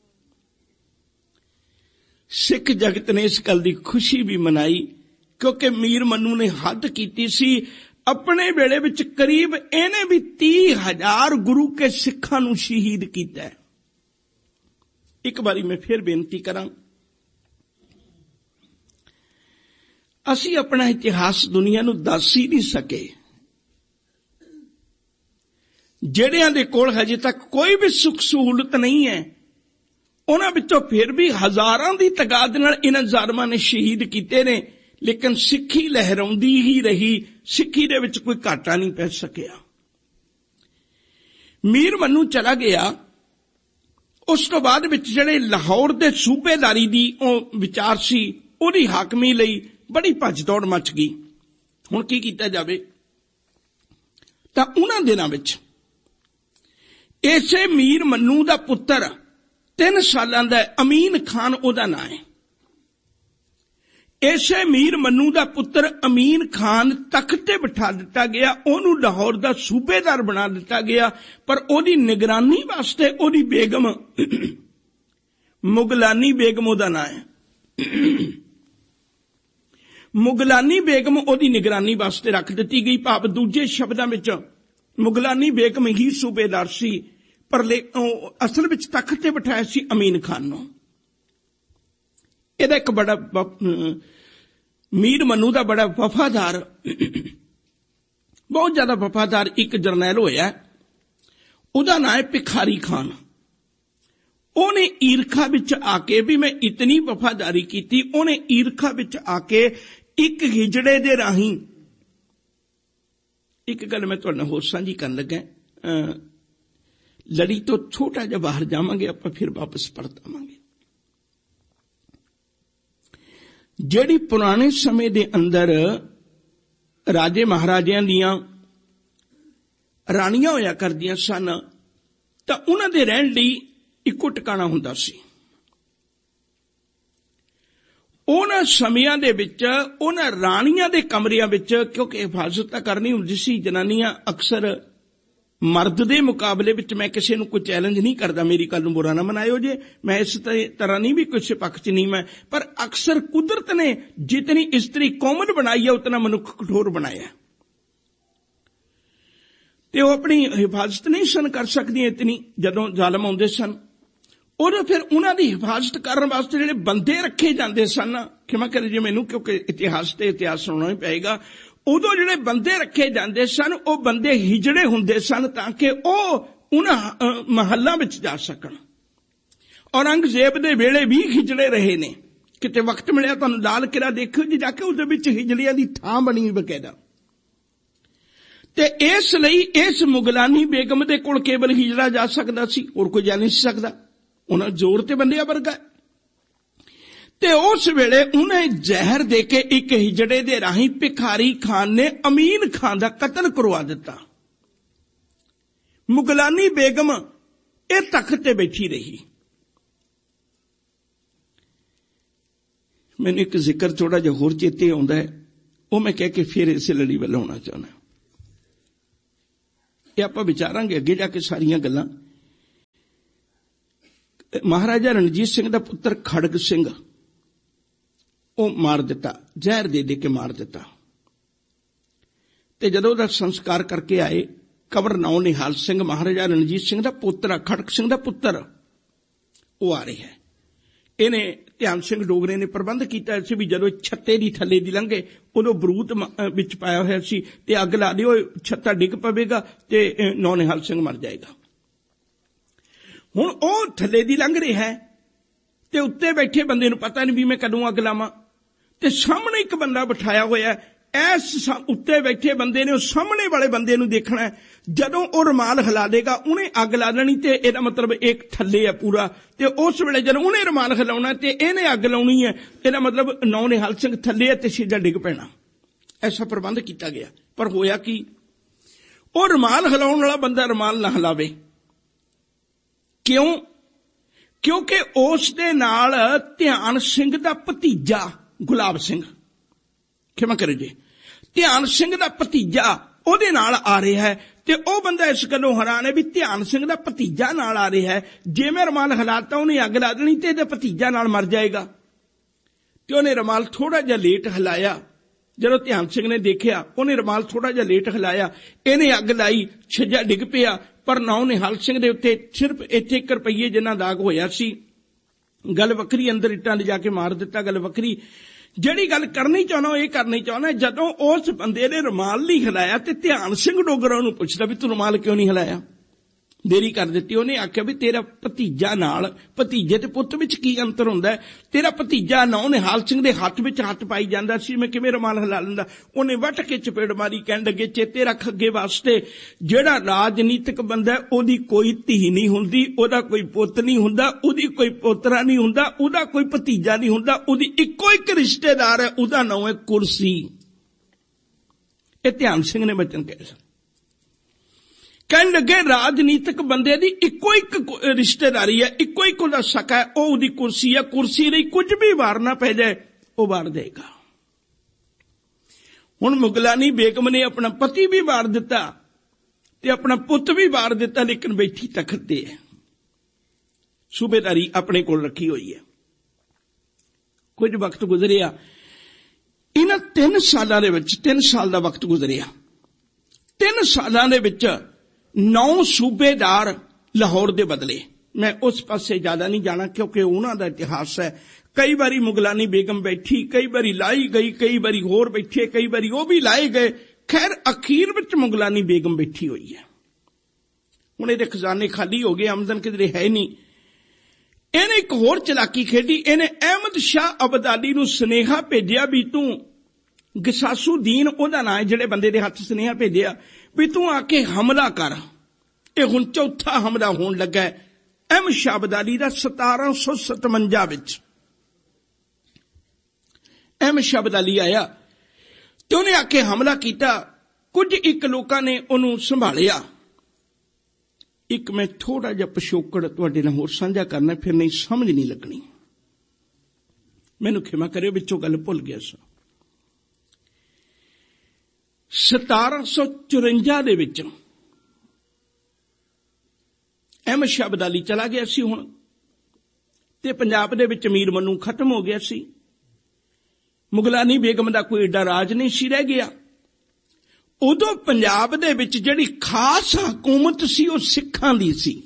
ਸਿੱਖ ਜਗਤ ਨੇ ਇਸ ਗੱਲ ਦੀ ਖੁਸ਼ੀ ਵੀ ਮਨਾਈ, ਕਿਉਂਕਿ ਮੀਰ ਮਨੂੰ ਨੇ ਹੱਦ ਕੀਤੀ ਸੀ। ਆਪਣੇ ਵੇਲੇ ਵਿੱਚ ਕਰੀਬ ਇਹਨੇ ਵੀ ਤੀਹ ਹਜ਼ਾਰ ਗੁਰੂ ਕੇ ਸਿੱਖਾਂ ਨੂੰ ਸ਼ਹੀਦ ਕੀਤਾ। ਇੱਕ ਵਾਰੀ ਮੈਂ ਫਿਰ ਬੇਨਤੀ ਕਰਾਂ, ਅਸੀਂ ਆਪਣਾ ਇਤਿਹਾਸ ਦੁਨੀਆ ਨੂੰ ਦੱਸ ਹੀ ਨਹੀਂ ਸਕੇ। ਜਿਹੜਿਆਂ ਦੇ ਕੋਲ ਹਜੇ ਤੱਕ ਕੋਈ ਵੀ ਸੁੱਖ ਸਹੂਲਤ ਨਹੀਂ ਹੈ, ਉਹਨਾਂ ਵਿੱਚੋਂ ਫਿਰ ਵੀ ਹਜ਼ਾਰਾਂ ਦੀ ਤਾਦਾਦ ਨਾਲ ਇਹਨਾਂ ਜ਼ਾਲਮਾਂ ਨੇ ਸ਼ਹੀਦ ਕੀਤੇ ਨੇ, ਲੇਕਿਨ ਸਿੱਖੀ ਲਹਿਰਾਉਂਦੀ ਹੀ ਰਹੀ। ਸਿੱਖੀ ਦੇ ਵਿੱਚ ਕੋਈ ਘਾਟਾ ਨਹੀਂ ਪੈ ਸਕਿਆ। ਮੀਰ ਮਨੂੰ ਚਲਾ ਗਿਆ। ਉਸ ਤੋਂ ਬਾਅਦ ਵਿੱਚ ਜਿਹੜੇ ਲਾਹੌਰ ਦੇ ਸੂਬੇਦਾਰੀ ਦੀ ਉਹ ਵਿਚਾਰ ਸੀ, ਉਹਦੀ ਹਾਕਮੀ ਲਈ ਬੜੀ ਭੱਜ ਦੌੜ ਮਚ ਗਈ। ਹੁਣ ਕੀ ਕੀਤਾ ਜਾਵੇ? ਤਾਂ ਉਹਨਾਂ ਦਿਨਾਂ ਵਿੱਚ ਇਸੇ ਮੀਰ ਮਨੂੰ ਦਾ ਪੁੱਤਰ ਤਿੰਨ ਸਾਲਾਂ ਦਾ ਅਮੀਨ ਖਾਨ ਉਹਦਾ ਨਾਂ ਹੈ। ਇਸੇ ਮੀਰ ਮਨੂੰ ਦਾ ਪੁੱਤਰ ਅਮੀਨ ਖਾਨ ਤਖਤ ਤੇ ਬਿਠਾ ਦਿੱਤਾ ਗਿਆ। ਉਹਨੂੰ ਲਾਹੌਰ ਦਾ ਸੂਬੇਦਾਰ ਬਣਾ ਦਿੱਤਾ ਗਿਆ, ਪਰ ਉਹਦੀ ਨਿਗਰਾਨੀ ਵਾਸਤੇ ਉਹਦੀ ਬੇਗਮ ਮੁਗਲਾਨੀ ਬੇਗਮ ਉਹਦਾ ਨਾਂ ਹੈ। ਮੁਗਲਾਨੀ ਬੇਗਮ ਉਹਦੀ ਨਿਗਰਾਨੀ ਵਾਸਤੇ ਰੱਖ ਦਿੱਤੀ ਗਈ। ਭਾਵ ਦੂਜੇ ਸ਼ਬਦਾਂ ਵਿੱਚ ਮੁਗਲਾਨੀ ਬੇਗਮ ਹੀ ਸੂਬੇਦਾਰ ਸੀ, ਪਰ ਅਸਲ ਵਿੱਚ ਤਖਤ ਤੇ ਬਿਠਾਇਆ ਸੀ ਅਮੀਨ ਖਾਨ ਨੂੰ। ਇਹਦਾ ਇੱਕ ਬੜਾ ਮੀਰ ਮਨੂੰ ਦਾ ਬੜਾ ਵਫਾਦਾਰ, ਬਹੁਤ ਜ਼ਿਆਦਾ ਵਫਾਦਾਰ ਇੱਕ ਜਰਨੈਲ ਹੋਇਆ। ਉਹਦਾ ਨਾਂ ਹੈ ਭਿਖਾਰੀ ਖਾਨ। ਉਹਨੇ ਈਰਖਾ ਵਿੱਚ ਆ ਕੇ ਵੀ ਮੈਂ ਇਤਨੀ ਵਫਾਦਾਰੀ ਕੀਤੀ, ਉਹਨੇ ਈਰਖਾ ਵਿੱਚ ਆ ਕੇ ਇੱਕ ਹਿਜੜੇ ਦੇ ਰਾਹੀਂ, ਇੱਕ ਗੱਲ ਮੈਂ ਤੁਹਾਡੇ ਨਾਲ ਹੋਰ ਸਾਂਝੀ ਕਰਨ ਲੱਗਾ। ਲੜੀ ਤੋਂ ਛੋਟਾ ਜਿਹਾ ਬਾਹਰ ਜਾਵਾਂਗੇ, ਆਪਾਂ ਫਿਰ ਵਾਪਸ ਪਰਤ ਆਵਾਂਗੇ। ਜਿਹੜੀ ਪੁਰਾਣੇ ਸਮੇਂ ਦੇ ਅੰਦਰ ਰਾਜੇ ਮਹਾਰਾਜਿਆਂ ਦੀਆਂ ਰਾਣੀਆਂ ਹੋਇਆ ਕਰਦੀਆਂ ਸਨ, ਤਾਂ ਉਹਨਾਂ ਦੇ ਰਹਿਣ ਲਈ ਇੱਕੋ ਟਿਕਾਣਾ ਹੁੰਦਾ ਸੀ। ਉਹਨਾਂ ਸਮਿਆਂ ਦੇ ਵਿੱਚ ਉਹਨਾਂ ਰਾਣੀਆਂ ਦੇ ਕਮਰਿਆਂ ਵਿੱਚ, ਕਿਉਂਕਿ ਹਿਫਾਜ਼ਤ ਤਾਂ ਕਰਨੀ ਹੁੰਦੀ ਸੀ, ਜਨਾਨੀਆਂ ਅਕਸਰ ਮਰਦ ਦੇ ਮੁਕਾਬਲੇ ਵਿੱਚ, ਮੈਂ ਕਿਸੇ ਨੂੰ ਕੋਈ ਚੈਲੰਜ ਨਹੀਂ ਕਰਦਾ, ਮੇਰੀ ਗੱਲ ਨੂੰ ਬੁਰਾ ਨਾ ਮਨਾਇਓ ਜੇ, ਮੈਂ ਇਸ ਤਰ੍ਹਾਂ ਨਹੀਂ ਵੀ ਕਿਸੇ ਪੱਖ 'ਚ ਨਹੀਂ ਮੈਂ, ਪਰ ਅਕਸਰ ਕੁਦਰਤ ਨੇ ਜਿਤਨੀ ਇਸਤਰੀ ਕੋਮਲ ਬਣਾਈ ਹੈ, ਉਤਨਾ ਮਨੁੱਖ ਕਠੋਰ ਬਣਾਇਆ, ਤੇ ਉਹ ਆਪਣੀ ਹਿਫਾਜ਼ਤ ਨਹੀਂ ਸਨ ਕਰ ਸਕਦੀਆਂ ਇਤਨੀ। ਜਦੋਂ ਜ਼ਾਲਮ ਆਉਂਦੇ ਸਨ, ਉਦੋਂ ਫਿਰ ਉਹਨਾਂ ਦੀ ਹਿਫਾਜ਼ਤ ਕਰਨ ਵਾਸਤੇ ਜਿਹੜੇ ਬੰਦੇ ਰੱਖੇ ਜਾਂਦੇ ਸਨ, ਖਿਮਾ ਕਰੇ ਜੀ ਮੈਨੂੰ, ਕਿਉਂਕਿ ਇਤਿਹਾਸ ਤੇ ਇਤਿਹਾਸ ਸੁਣਨਾ ਹੀ ਪਏਗਾ। ਉਦੋਂ ਜਿਹੜੇ ਬੰਦੇ ਰੱਖੇ ਜਾਂਦੇ ਸਨ, ਉਹ ਬੰਦੇ ਹਿਜੜੇ ਹੁੰਦੇ ਸਨ, ਤਾਂ ਕਿ ਉਹ ਉਹਨਾਂ ਮਹੱਲਾਂ ਵਿੱਚ ਜਾ ਸਕਣ। ਔਰੰਗਜ਼ੇਬ ਦੇ ਵੇਲੇ ਵੀ ਹਿਜੜੇ ਰਹੇ ਨੇ। ਕਿਤੇ ਵਕਤ ਮਿਲਿਆ ਤੁਹਾਨੂੰ ਲਾਲ ਕਿਲ੍ਹਾ ਦੇਖਿਓ ਜੀ ਜਾ ਕੇ, ਉਹਦੇ ਵਿੱਚ ਹਿਜੜਿਆਂ ਦੀ ਥਾਂ ਬਣੀ ਬਕਾਇਦਾ। ਤੇ ਇਸ ਲਈ ਇਸ ਮੁਗਲਾਨੀ ਬੇਗਮ ਦੇ ਕੋਲ ਕੇਵਲ ਹਿਜੜਾ ਜਾ ਸਕਦਾ ਸੀ, ਹੋਰ ਕੋਈ ਜਾ ਨਹੀਂ ਸਕਦਾ। ਉਹਨਾਂ ਜ਼ੋਰ ਤੇ ਬੰਦਿਆਂ ਵਰਗਾ। ਤੇ ਉਸ ਵੇਲੇ ਉਹਨੇ ਜ਼ਹਿਰ ਦੇ ਕੇ ਇੱਕ ਹਿਜੜੇ ਦੇ ਰਾਹੀਂ ਭਿਖਾਰੀ ਖਾਨ ਨੇ ਅਮੀਨ ਖਾਨ ਦਾ ਕਤਲ ਕਰਵਾ ਦਿੱਤਾ। ਮੁਗਲਾਨੀ ਬੇਗਮ ਇਹ ਤਖਤ ਤੇ ਬੈਠੀ ਰਹੀ। ਮੈਨੂੰ ਇੱਕ ਜ਼ਿਕਰ ਥੋੜਾ ਜਿਹਾ ਹੋਰ ਚੇਤੇ ਆਉਂਦਾ ਹੈ, ਉਹ ਮੈਂ ਕਹਿ ਕੇ ਫਿਰ ਇਸੇ ਲੜੀ ਵੱਲ ਆਉਣਾ ਚਾਹੁੰਦਾ। ਇਹ ਆਪਾਂ ਵਿਚਾਰਾਂਗੇ ਅੱਗੇ ਜਾ ਕੇ ਸਾਰੀਆਂ ਗੱਲਾਂ। ਮਹਾਰਾਜਾ ਰਣਜੀਤ ਸਿੰਘ ਦਾ ਪੁੱਤਰ ਖੜਗ ਸਿੰਘ, ਉਹ ਮਾਰ ਦਿੱਤਾ, ਜ਼ਹਿਰ ਦੇ ਦੇ ਕੇ ਮਾਰ ਦਿੱਤਾ। ਤੇ ਜਦੋਂ ਉਹਦਾ ਸੰਸਕਾਰ ਕਰਕੇ ਆਏ, ਕਬਰ ਨੌ ਨਿਹਾਲ ਸਿੰਘ ਮਹਾਰਾਜਾ ਰਣਜੀਤ ਸਿੰਘ ਦਾ ਪੁੱਤਰ, ਖੜਗ ਸਿੰਘ ਦਾ ਪੁੱਤਰ, ਉਹ ਆ ਰਿਹਾ ਹੈ। ਇਹਨੇ ਧਿਆਨ ਸਿੰਘ ਡੋਗਰੇ ਨੇ ਪ੍ਰਬੰਧ ਕੀਤਾ ਸੀ ਵੀ ਜਦੋਂ ਛੱਤੇ ਦੀ ਥੱਲੇ ਦੀ ਲੰਘੇ, ਉਦੋਂ ਬਰੂਤ ਵਿੱਚ ਪਾਇਆ ਹੋਇਆ ਸੀ, ਤੇ ਅੱਗ ਲਾ ਦਿਓ, ਛੱਤਾ ਡਿੱਗ ਪਵੇਗਾ ਤੇ ਨੌ ਨਿਹਾਲ ਸਿੰਘ ਮਰ ਜਾਏਗਾ। ਹੁਣ ਉਹ ਥੱਲੇ ਦੀ ਲੰਘ ਰਿਹਾ ਹੈ, ਤੇ ਉੱਤੇ ਬੈਠੇ ਬੰਦੇ ਨੂੰ ਪਤਾ ਨਹੀਂ ਵੀ ਮੈਂ ਕਦੋਂ ਅੱਗ ਲਾਵਾਂ, ਤੇ ਸਾਹਮਣੇ ਇੱਕ ਬੰਦਾ ਬਿਠਾਇਆ ਹੋਇਆ, ਇਸ ਉੱਤੇ ਬੈਠੇ ਬੰਦੇ ਨੇ ਉਹ ਸਾਹਮਣੇ ਵਾਲੇ ਬੰਦੇ ਨੂੰ ਦੇਖਣਾ। ਜਦੋਂ ਉਹ ਰੁਮਾਲ ਹਿਲਾ ਦੇਗਾ ਉਹਨੇ ਅੱਗ ਲਾ ਲੈਣੀ ਤੇ ਇਹਦਾ ਮਤਲਬ ਇੱਕ ਥੱਲੇ ਹੈ ਪੂਰਾ, ਤੇ ਉਸ ਵੇਲੇ ਜਦੋਂ ਉਹਨੇ ਰੁਮਾਲ ਹਿਲਾਉਣਾ ਤੇ ਇਹਨੇ ਅੱਗ ਲਾਉਣੀ ਹੈ, ਇਹਦਾ ਮਤਲਬ ਨੌ ਨਿਹਾਲ ਸਿੰਘ ਥੱਲੇ ਹੈ ਤੇ ਸ਼ੀਜਾ ਡਿੱਗ ਪੈਣਾ। ਐਸਾ ਪ੍ਰਬੰਧ ਕੀਤਾ ਗਿਆ। ਪਰ ਹੋਇਆ ਕੀ, ਉਹ ਰੁਮਾਲ ਹਿਲਾਉਣ ਵਾਲਾ ਬੰਦਾ ਰੁਮਾਲ ਨਾ ਹਿਲਾਵੇ। ਕਿਉਂ? ਕਿਉਂਕਿ ਉਸ ਦੇ ਨਾਲ ਧਿਆਨ ਸਿੰਘ ਦਾ ਭਤੀਜਾ ਗੁਲਾਬ ਸਿੰਘ, ਖਿਮਾ ਕਰੇ ਜੀ, ਧਿਆਨ ਸਿੰਘ ਦਾ ਭਤੀਜਾ ਉਹਦੇ ਨਾਲ ਆ ਰਿਹਾ ਹੈ। ਤੇ ਉਹ ਬੰਦਾ ਇਸ ਗੱਲੋਂ ਹੈਰਾਨ ਹੈ ਵੀ ਧਿਆਨ ਸਿੰਘ ਦਾ ਭਤੀਜਾ ਨਾਲ ਆ ਰਿਹਾ ਹੈ, ਜੇ ਮੈਂ ਰੁਮਾਲ ਹਿਲਾਤਾ ਉਹਨੇ ਅੱਗ ਲਾ ਦੇਣੀ ਤੇ ਇਹਦਾ ਭਤੀਜਾ ਨਾਲ ਮਰ ਜਾਏਗਾ। ਤੇ ਉਹਨੇ ਰੁਮਾਲ ਥੋੜਾ ਜਿਹਾ ਲੇਟ ਹਿਲਾਇਆ। ਜਦੋਂ ਧਿਆਨ ਸਿੰਘ ਨੇ ਦੇਖਿਆ ਉਹਨੇ ਰੁਮਾਲ ਥੋੜਾ ਜਿਹਾ ਲੇਟ ਹਿਲਾਇਆ, ਇਹਨੇ ਅੱਗ ਲਾਈ, ਛੱਜਾ ਡਿੱਗ ਪਿਆ। ਪਰ ਨੌ ਨਿਹਾਲ ਸਿੰਘ ਦੇ ਉੱਤੇ ਸਿਰਫ ਇੱਥੇ ਇੱਕ ਰੁਪਈਏ ਜਿੰਨਾ ਦਾਗ ਹੋਇਆ ਸੀ। ਗੱਲ ਵੱਖਰੀ, ਅੰਦਰ ਇੱਟਾਂ ਲਿਜਾ ਕੇ ਮਾਰ ਦਿੱਤਾ, ਗੱਲ ਵੱਖਰੀ। ਜਿਹੜੀ ਗੱਲ ਕਰਨੀ ਚਾਹੁੰਦਾ ਉਹ ਇਹ ਕਰਨੀ ਚਾਹੁੰਦਾ, ਜਦੋਂ ਉਸ ਬੰਦੇ ਨੇ ਰੁਮਾਲ ਨਹੀਂ ਹਿਲਾਇਆ ਤੇ ਧਿਆਨ ਸਿੰਘ ਡੋਗਰਾ ਉਹਨੂੰ ਪੁੱਛਦਾ ਵੀ ਤੂੰ ਰੁਮਾਲ ਕਿਉਂ ਨਹੀਂ ਹਿਲਾਇਆ, ਦੇਰੀ ਕਰ ਦਿੱਤੀ। ਉਹਨੇ ਆਖਿਆ ਵੀ ਤੇਰਾ ਭਤੀਜਾ ਨਾਲ, ਭਤੀਜੇ ਤੇ ਪੁੱਤ ਵਿੱਚ ਕੀ ਅੰਤਰ ਹੁੰਦਾ ਹੈ? ਤੇਰਾ ਭਤੀਜਾ ਨੌ ਨਿਹਾਲ ਸਿੰਘ ਦੇ ਹੱਥ ਵਿੱਚ ਹੱਥ ਪਾਈ ਜਾਂਦਾ ਸੀ, ਮੈਂ ਕਿਵੇਂ ਰੁਮਾਲ ਹਿਲਾ ਲੈਂਦਾ? ਉਹਨੇ ਵੱਟ ਕੇ ਚਪੇੜ ਮਾਰੀ, ਕਹਿਣ ਲੱਗੇ ਚੇਤੇ ਰੱਖ ਅੱਗੇ ਵਾਸਤੇ, ਜਿਹੜਾ ਰਾਜਨੀਤਿਕ ਬੰਦਾ ਉਹਦੀ ਕੋਈ ਧੀ ਨਹੀਂ ਹੁੰਦੀ, ਉਹਦਾ ਕੋਈ ਪੁੱਤ ਨਹੀਂ ਹੁੰਦਾ, ਉਹਦੀ ਕੋਈ ਪੋਤਰਾ ਨਹੀਂ ਹੁੰਦਾ, ਉਹਦਾ ਕੋਈ ਭਤੀਜਾ ਨਹੀਂ ਹੁੰਦਾ, ਉਹਦੀ ਇੱਕੋ ਇੱਕ ਰਿਸ਼ਤੇਦਾਰ ਹੈ, ਉਹਦਾ ਨਾਂ ਹੈ ਕੁਰਸੀ। ਇਹ ਧਿਆਨ ਸਿੰਘ ਨੇ ਬਚਨ ਕਹੇ ਸਨ। ਕਹਿਣ ਲੱਗੇ ਰਾਜਨੀਤਿਕ ਬੰਦੇ ਦੀ ਇੱਕੋ ਇੱਕ ਰਿਸ਼ਤੇਦਾਰੀ ਹੈ, ਇੱਕੋ ਇੱਕ ਉਹਦਾ ਸਕਾ ਹੈ, ਉਹ ਉਹਦੀ ਕੁਰਸੀ ਹੈ। ਕੁਰਸੀ ਲਈ ਕੁਝ ਵੀ ਵਾਰਨਾ ਪੈ ਜਾਏ ਉਹ ਵਾਰ ਦੇਗਾ। ਹੁਣ ਮੁਗਲਾਨੀ ਬੇਗਮ ਨੇ ਆਪਣਾ ਪਤੀ ਵੀ ਵਾਰ ਦਿੱਤਾ ਤੇ ਆਪਣਾ ਪੁੱਤ ਵੀ ਵਾਰ ਦਿੱਤਾ, ਲੇਕਿਨ ਬੈਠੀ ਤਖਤ ਤੇ ਹੈ, ਸੂਬੇਦਾਰੀ ਆਪਣੇ ਕੋਲ ਰੱਖੀ ਹੋਈ ਹੈ। ਕੁਝ ਵਕਤ ਗੁਜ਼ਰਿਆ, ਇਹਨਾਂ ਤਿੰਨ ਸਾਲਾਂ ਦੇ ਵਿੱਚ, ਤਿੰਨ ਸਾਲ ਦਾ ਵਕਤ ਗੁਜ਼ਰਿਆ। ਤਿੰਨ ਸਾਲਾਂ ਦੇ ਵਿੱਚ ਨੌ ਸੂਬੇਦਾਰ ਲਾਹੌਰ ਦੇ ਬਦਲੇ। ਮੈਂ ਉਸ ਪਾਸੇ ਜ਼ਿਆਦਾ ਨਹੀਂ ਜਾਣਾ ਕਿਉਂਕਿ ਉਹਨਾਂ ਦਾ ਇਤਿਹਾਸ ਹੈ। ਕਈ ਵਾਰੀ ਮੁਗਲਾਨੀ ਬੇਗਮ ਬੈਠੀ, ਕਈ ਵਾਰੀ ਲਾਈ ਗਈ, ਕਈ ਵਾਰੀ ਹੋਰ ਬੈਠੇ, ਕਈ ਵਾਰੀ ਉਹ ਵੀ ਲਾਏ ਗਏ। ਖੈਰ ਅਖੀਰ ਵਿੱਚ ਮੁਗਲਾਨੀ ਬੇਗਮ ਬੈਠੀ ਹੋਈ ਹੈ। ਹੁਣ ਇਹਦੇ ਖਜ਼ਾਨੇ ਖਾਲੀ ਹੋ ਗਏ, ਆਮਦਨ ਕਿਧਰੇ ਹੈ ਨਹੀਂ। ਇਹਨੇ ਇੱਕ ਹੋਰ ਚਲਾਕੀ ਖੇਡੀ। ਇਹਨੇ ਅਹਿਮਦ ਸ਼ਾਹ ਅਬਦਾਲੀ ਨੂੰ ਸੁਨੇਹਾ ਭੇਜਿਆ ਵੀ ਤੂੰ, ਗਸਾਸੂਦੀਨ ਉਹਦਾ ਨਾਂ ਹੈ ਜਿਹੜੇ ਬੰਦੇ ਦੇ ਹੱਥ ਸੁਨੇਹਾ ਭੇਜਿਆ, ਵੀ ਤੂੰ ਆ ਕੇ ਹਮਲਾ ਕਰ। ਇਹ ਹੁਣ ਚੌਥਾ ਹਮਲਾ ਹੋਣ ਲੱਗਾ ਹੈ ਅਹਿਮਦ ਸ਼ਾਹ ਅਬਦਾਲੀ ਦਾ ਸਤਾਰਾਂ ਸੌ ਸਤਵੰਜਾ ਵਿੱਚ। ਅਹਿਮਦ ਸ਼ਾਹ ਅਬਦਾਲੀ ਆਇਆ ਤੇ ਉਹਨੇ ਆ ਕੇ ਹਮਲਾ ਕੀਤਾ। ਕੁਝ ਇੱਕ ਲੋਕਾਂ ਨੇ ਉਹਨੂੰ ਸੰਭਾਲਿਆ। ਇੱਕ ਮੈਂ ਥੋੜਾ ਜਿਹਾ ਪਿਛੋਕੜ ਤੁਹਾਡੇ ਨਾਲ ਹੋਰ ਸਾਂਝਾ ਕਰਨਾ, ਫਿਰ ਨਹੀਂ ਸਮਝ ਨਹੀਂ ਲੱਗਣੀ, ਮੈਨੂੰ ਖਿਮਾ ਕਰਿਓ, ਵਿੱਚੋਂ ਗੱਲ ਭੁੱਲ ਗਿਆ ਸਾਂ। ਸਤਾਰਾਂ ਸੌ ਚੁਰੰਜਾ ਦੇ ਵਿੱਚ ਅਹਿਮਦ ਸ਼ਾਹ ਅਬਦਾਲੀ ਚਲਾ ਗਿਆ ਸੀ ਹੁਣ, ਤੇ ਪੰਜਾਬ ਦੇ ਵਿੱਚ ਅਮੀਰ ਮਨੂੰ ਖਤਮ ਹੋ ਗਿਆ ਸੀ। ਮੁਗਲਾਨੀ ਬੇਗਮ ਦਾ ਕੋਈ ਏਡਾ ਰਾਜ ਨਹੀਂ ਸੀ ਰਹਿ ਗਿਆ। ਉਦੋਂ ਪੰਜਾਬ ਦੇ ਵਿੱਚ ਜਿਹੜੀ ਖਾਸ ਹਕੂਮਤ ਸੀ ਉਹ ਸਿੱਖਾਂ ਦੀ ਸੀ।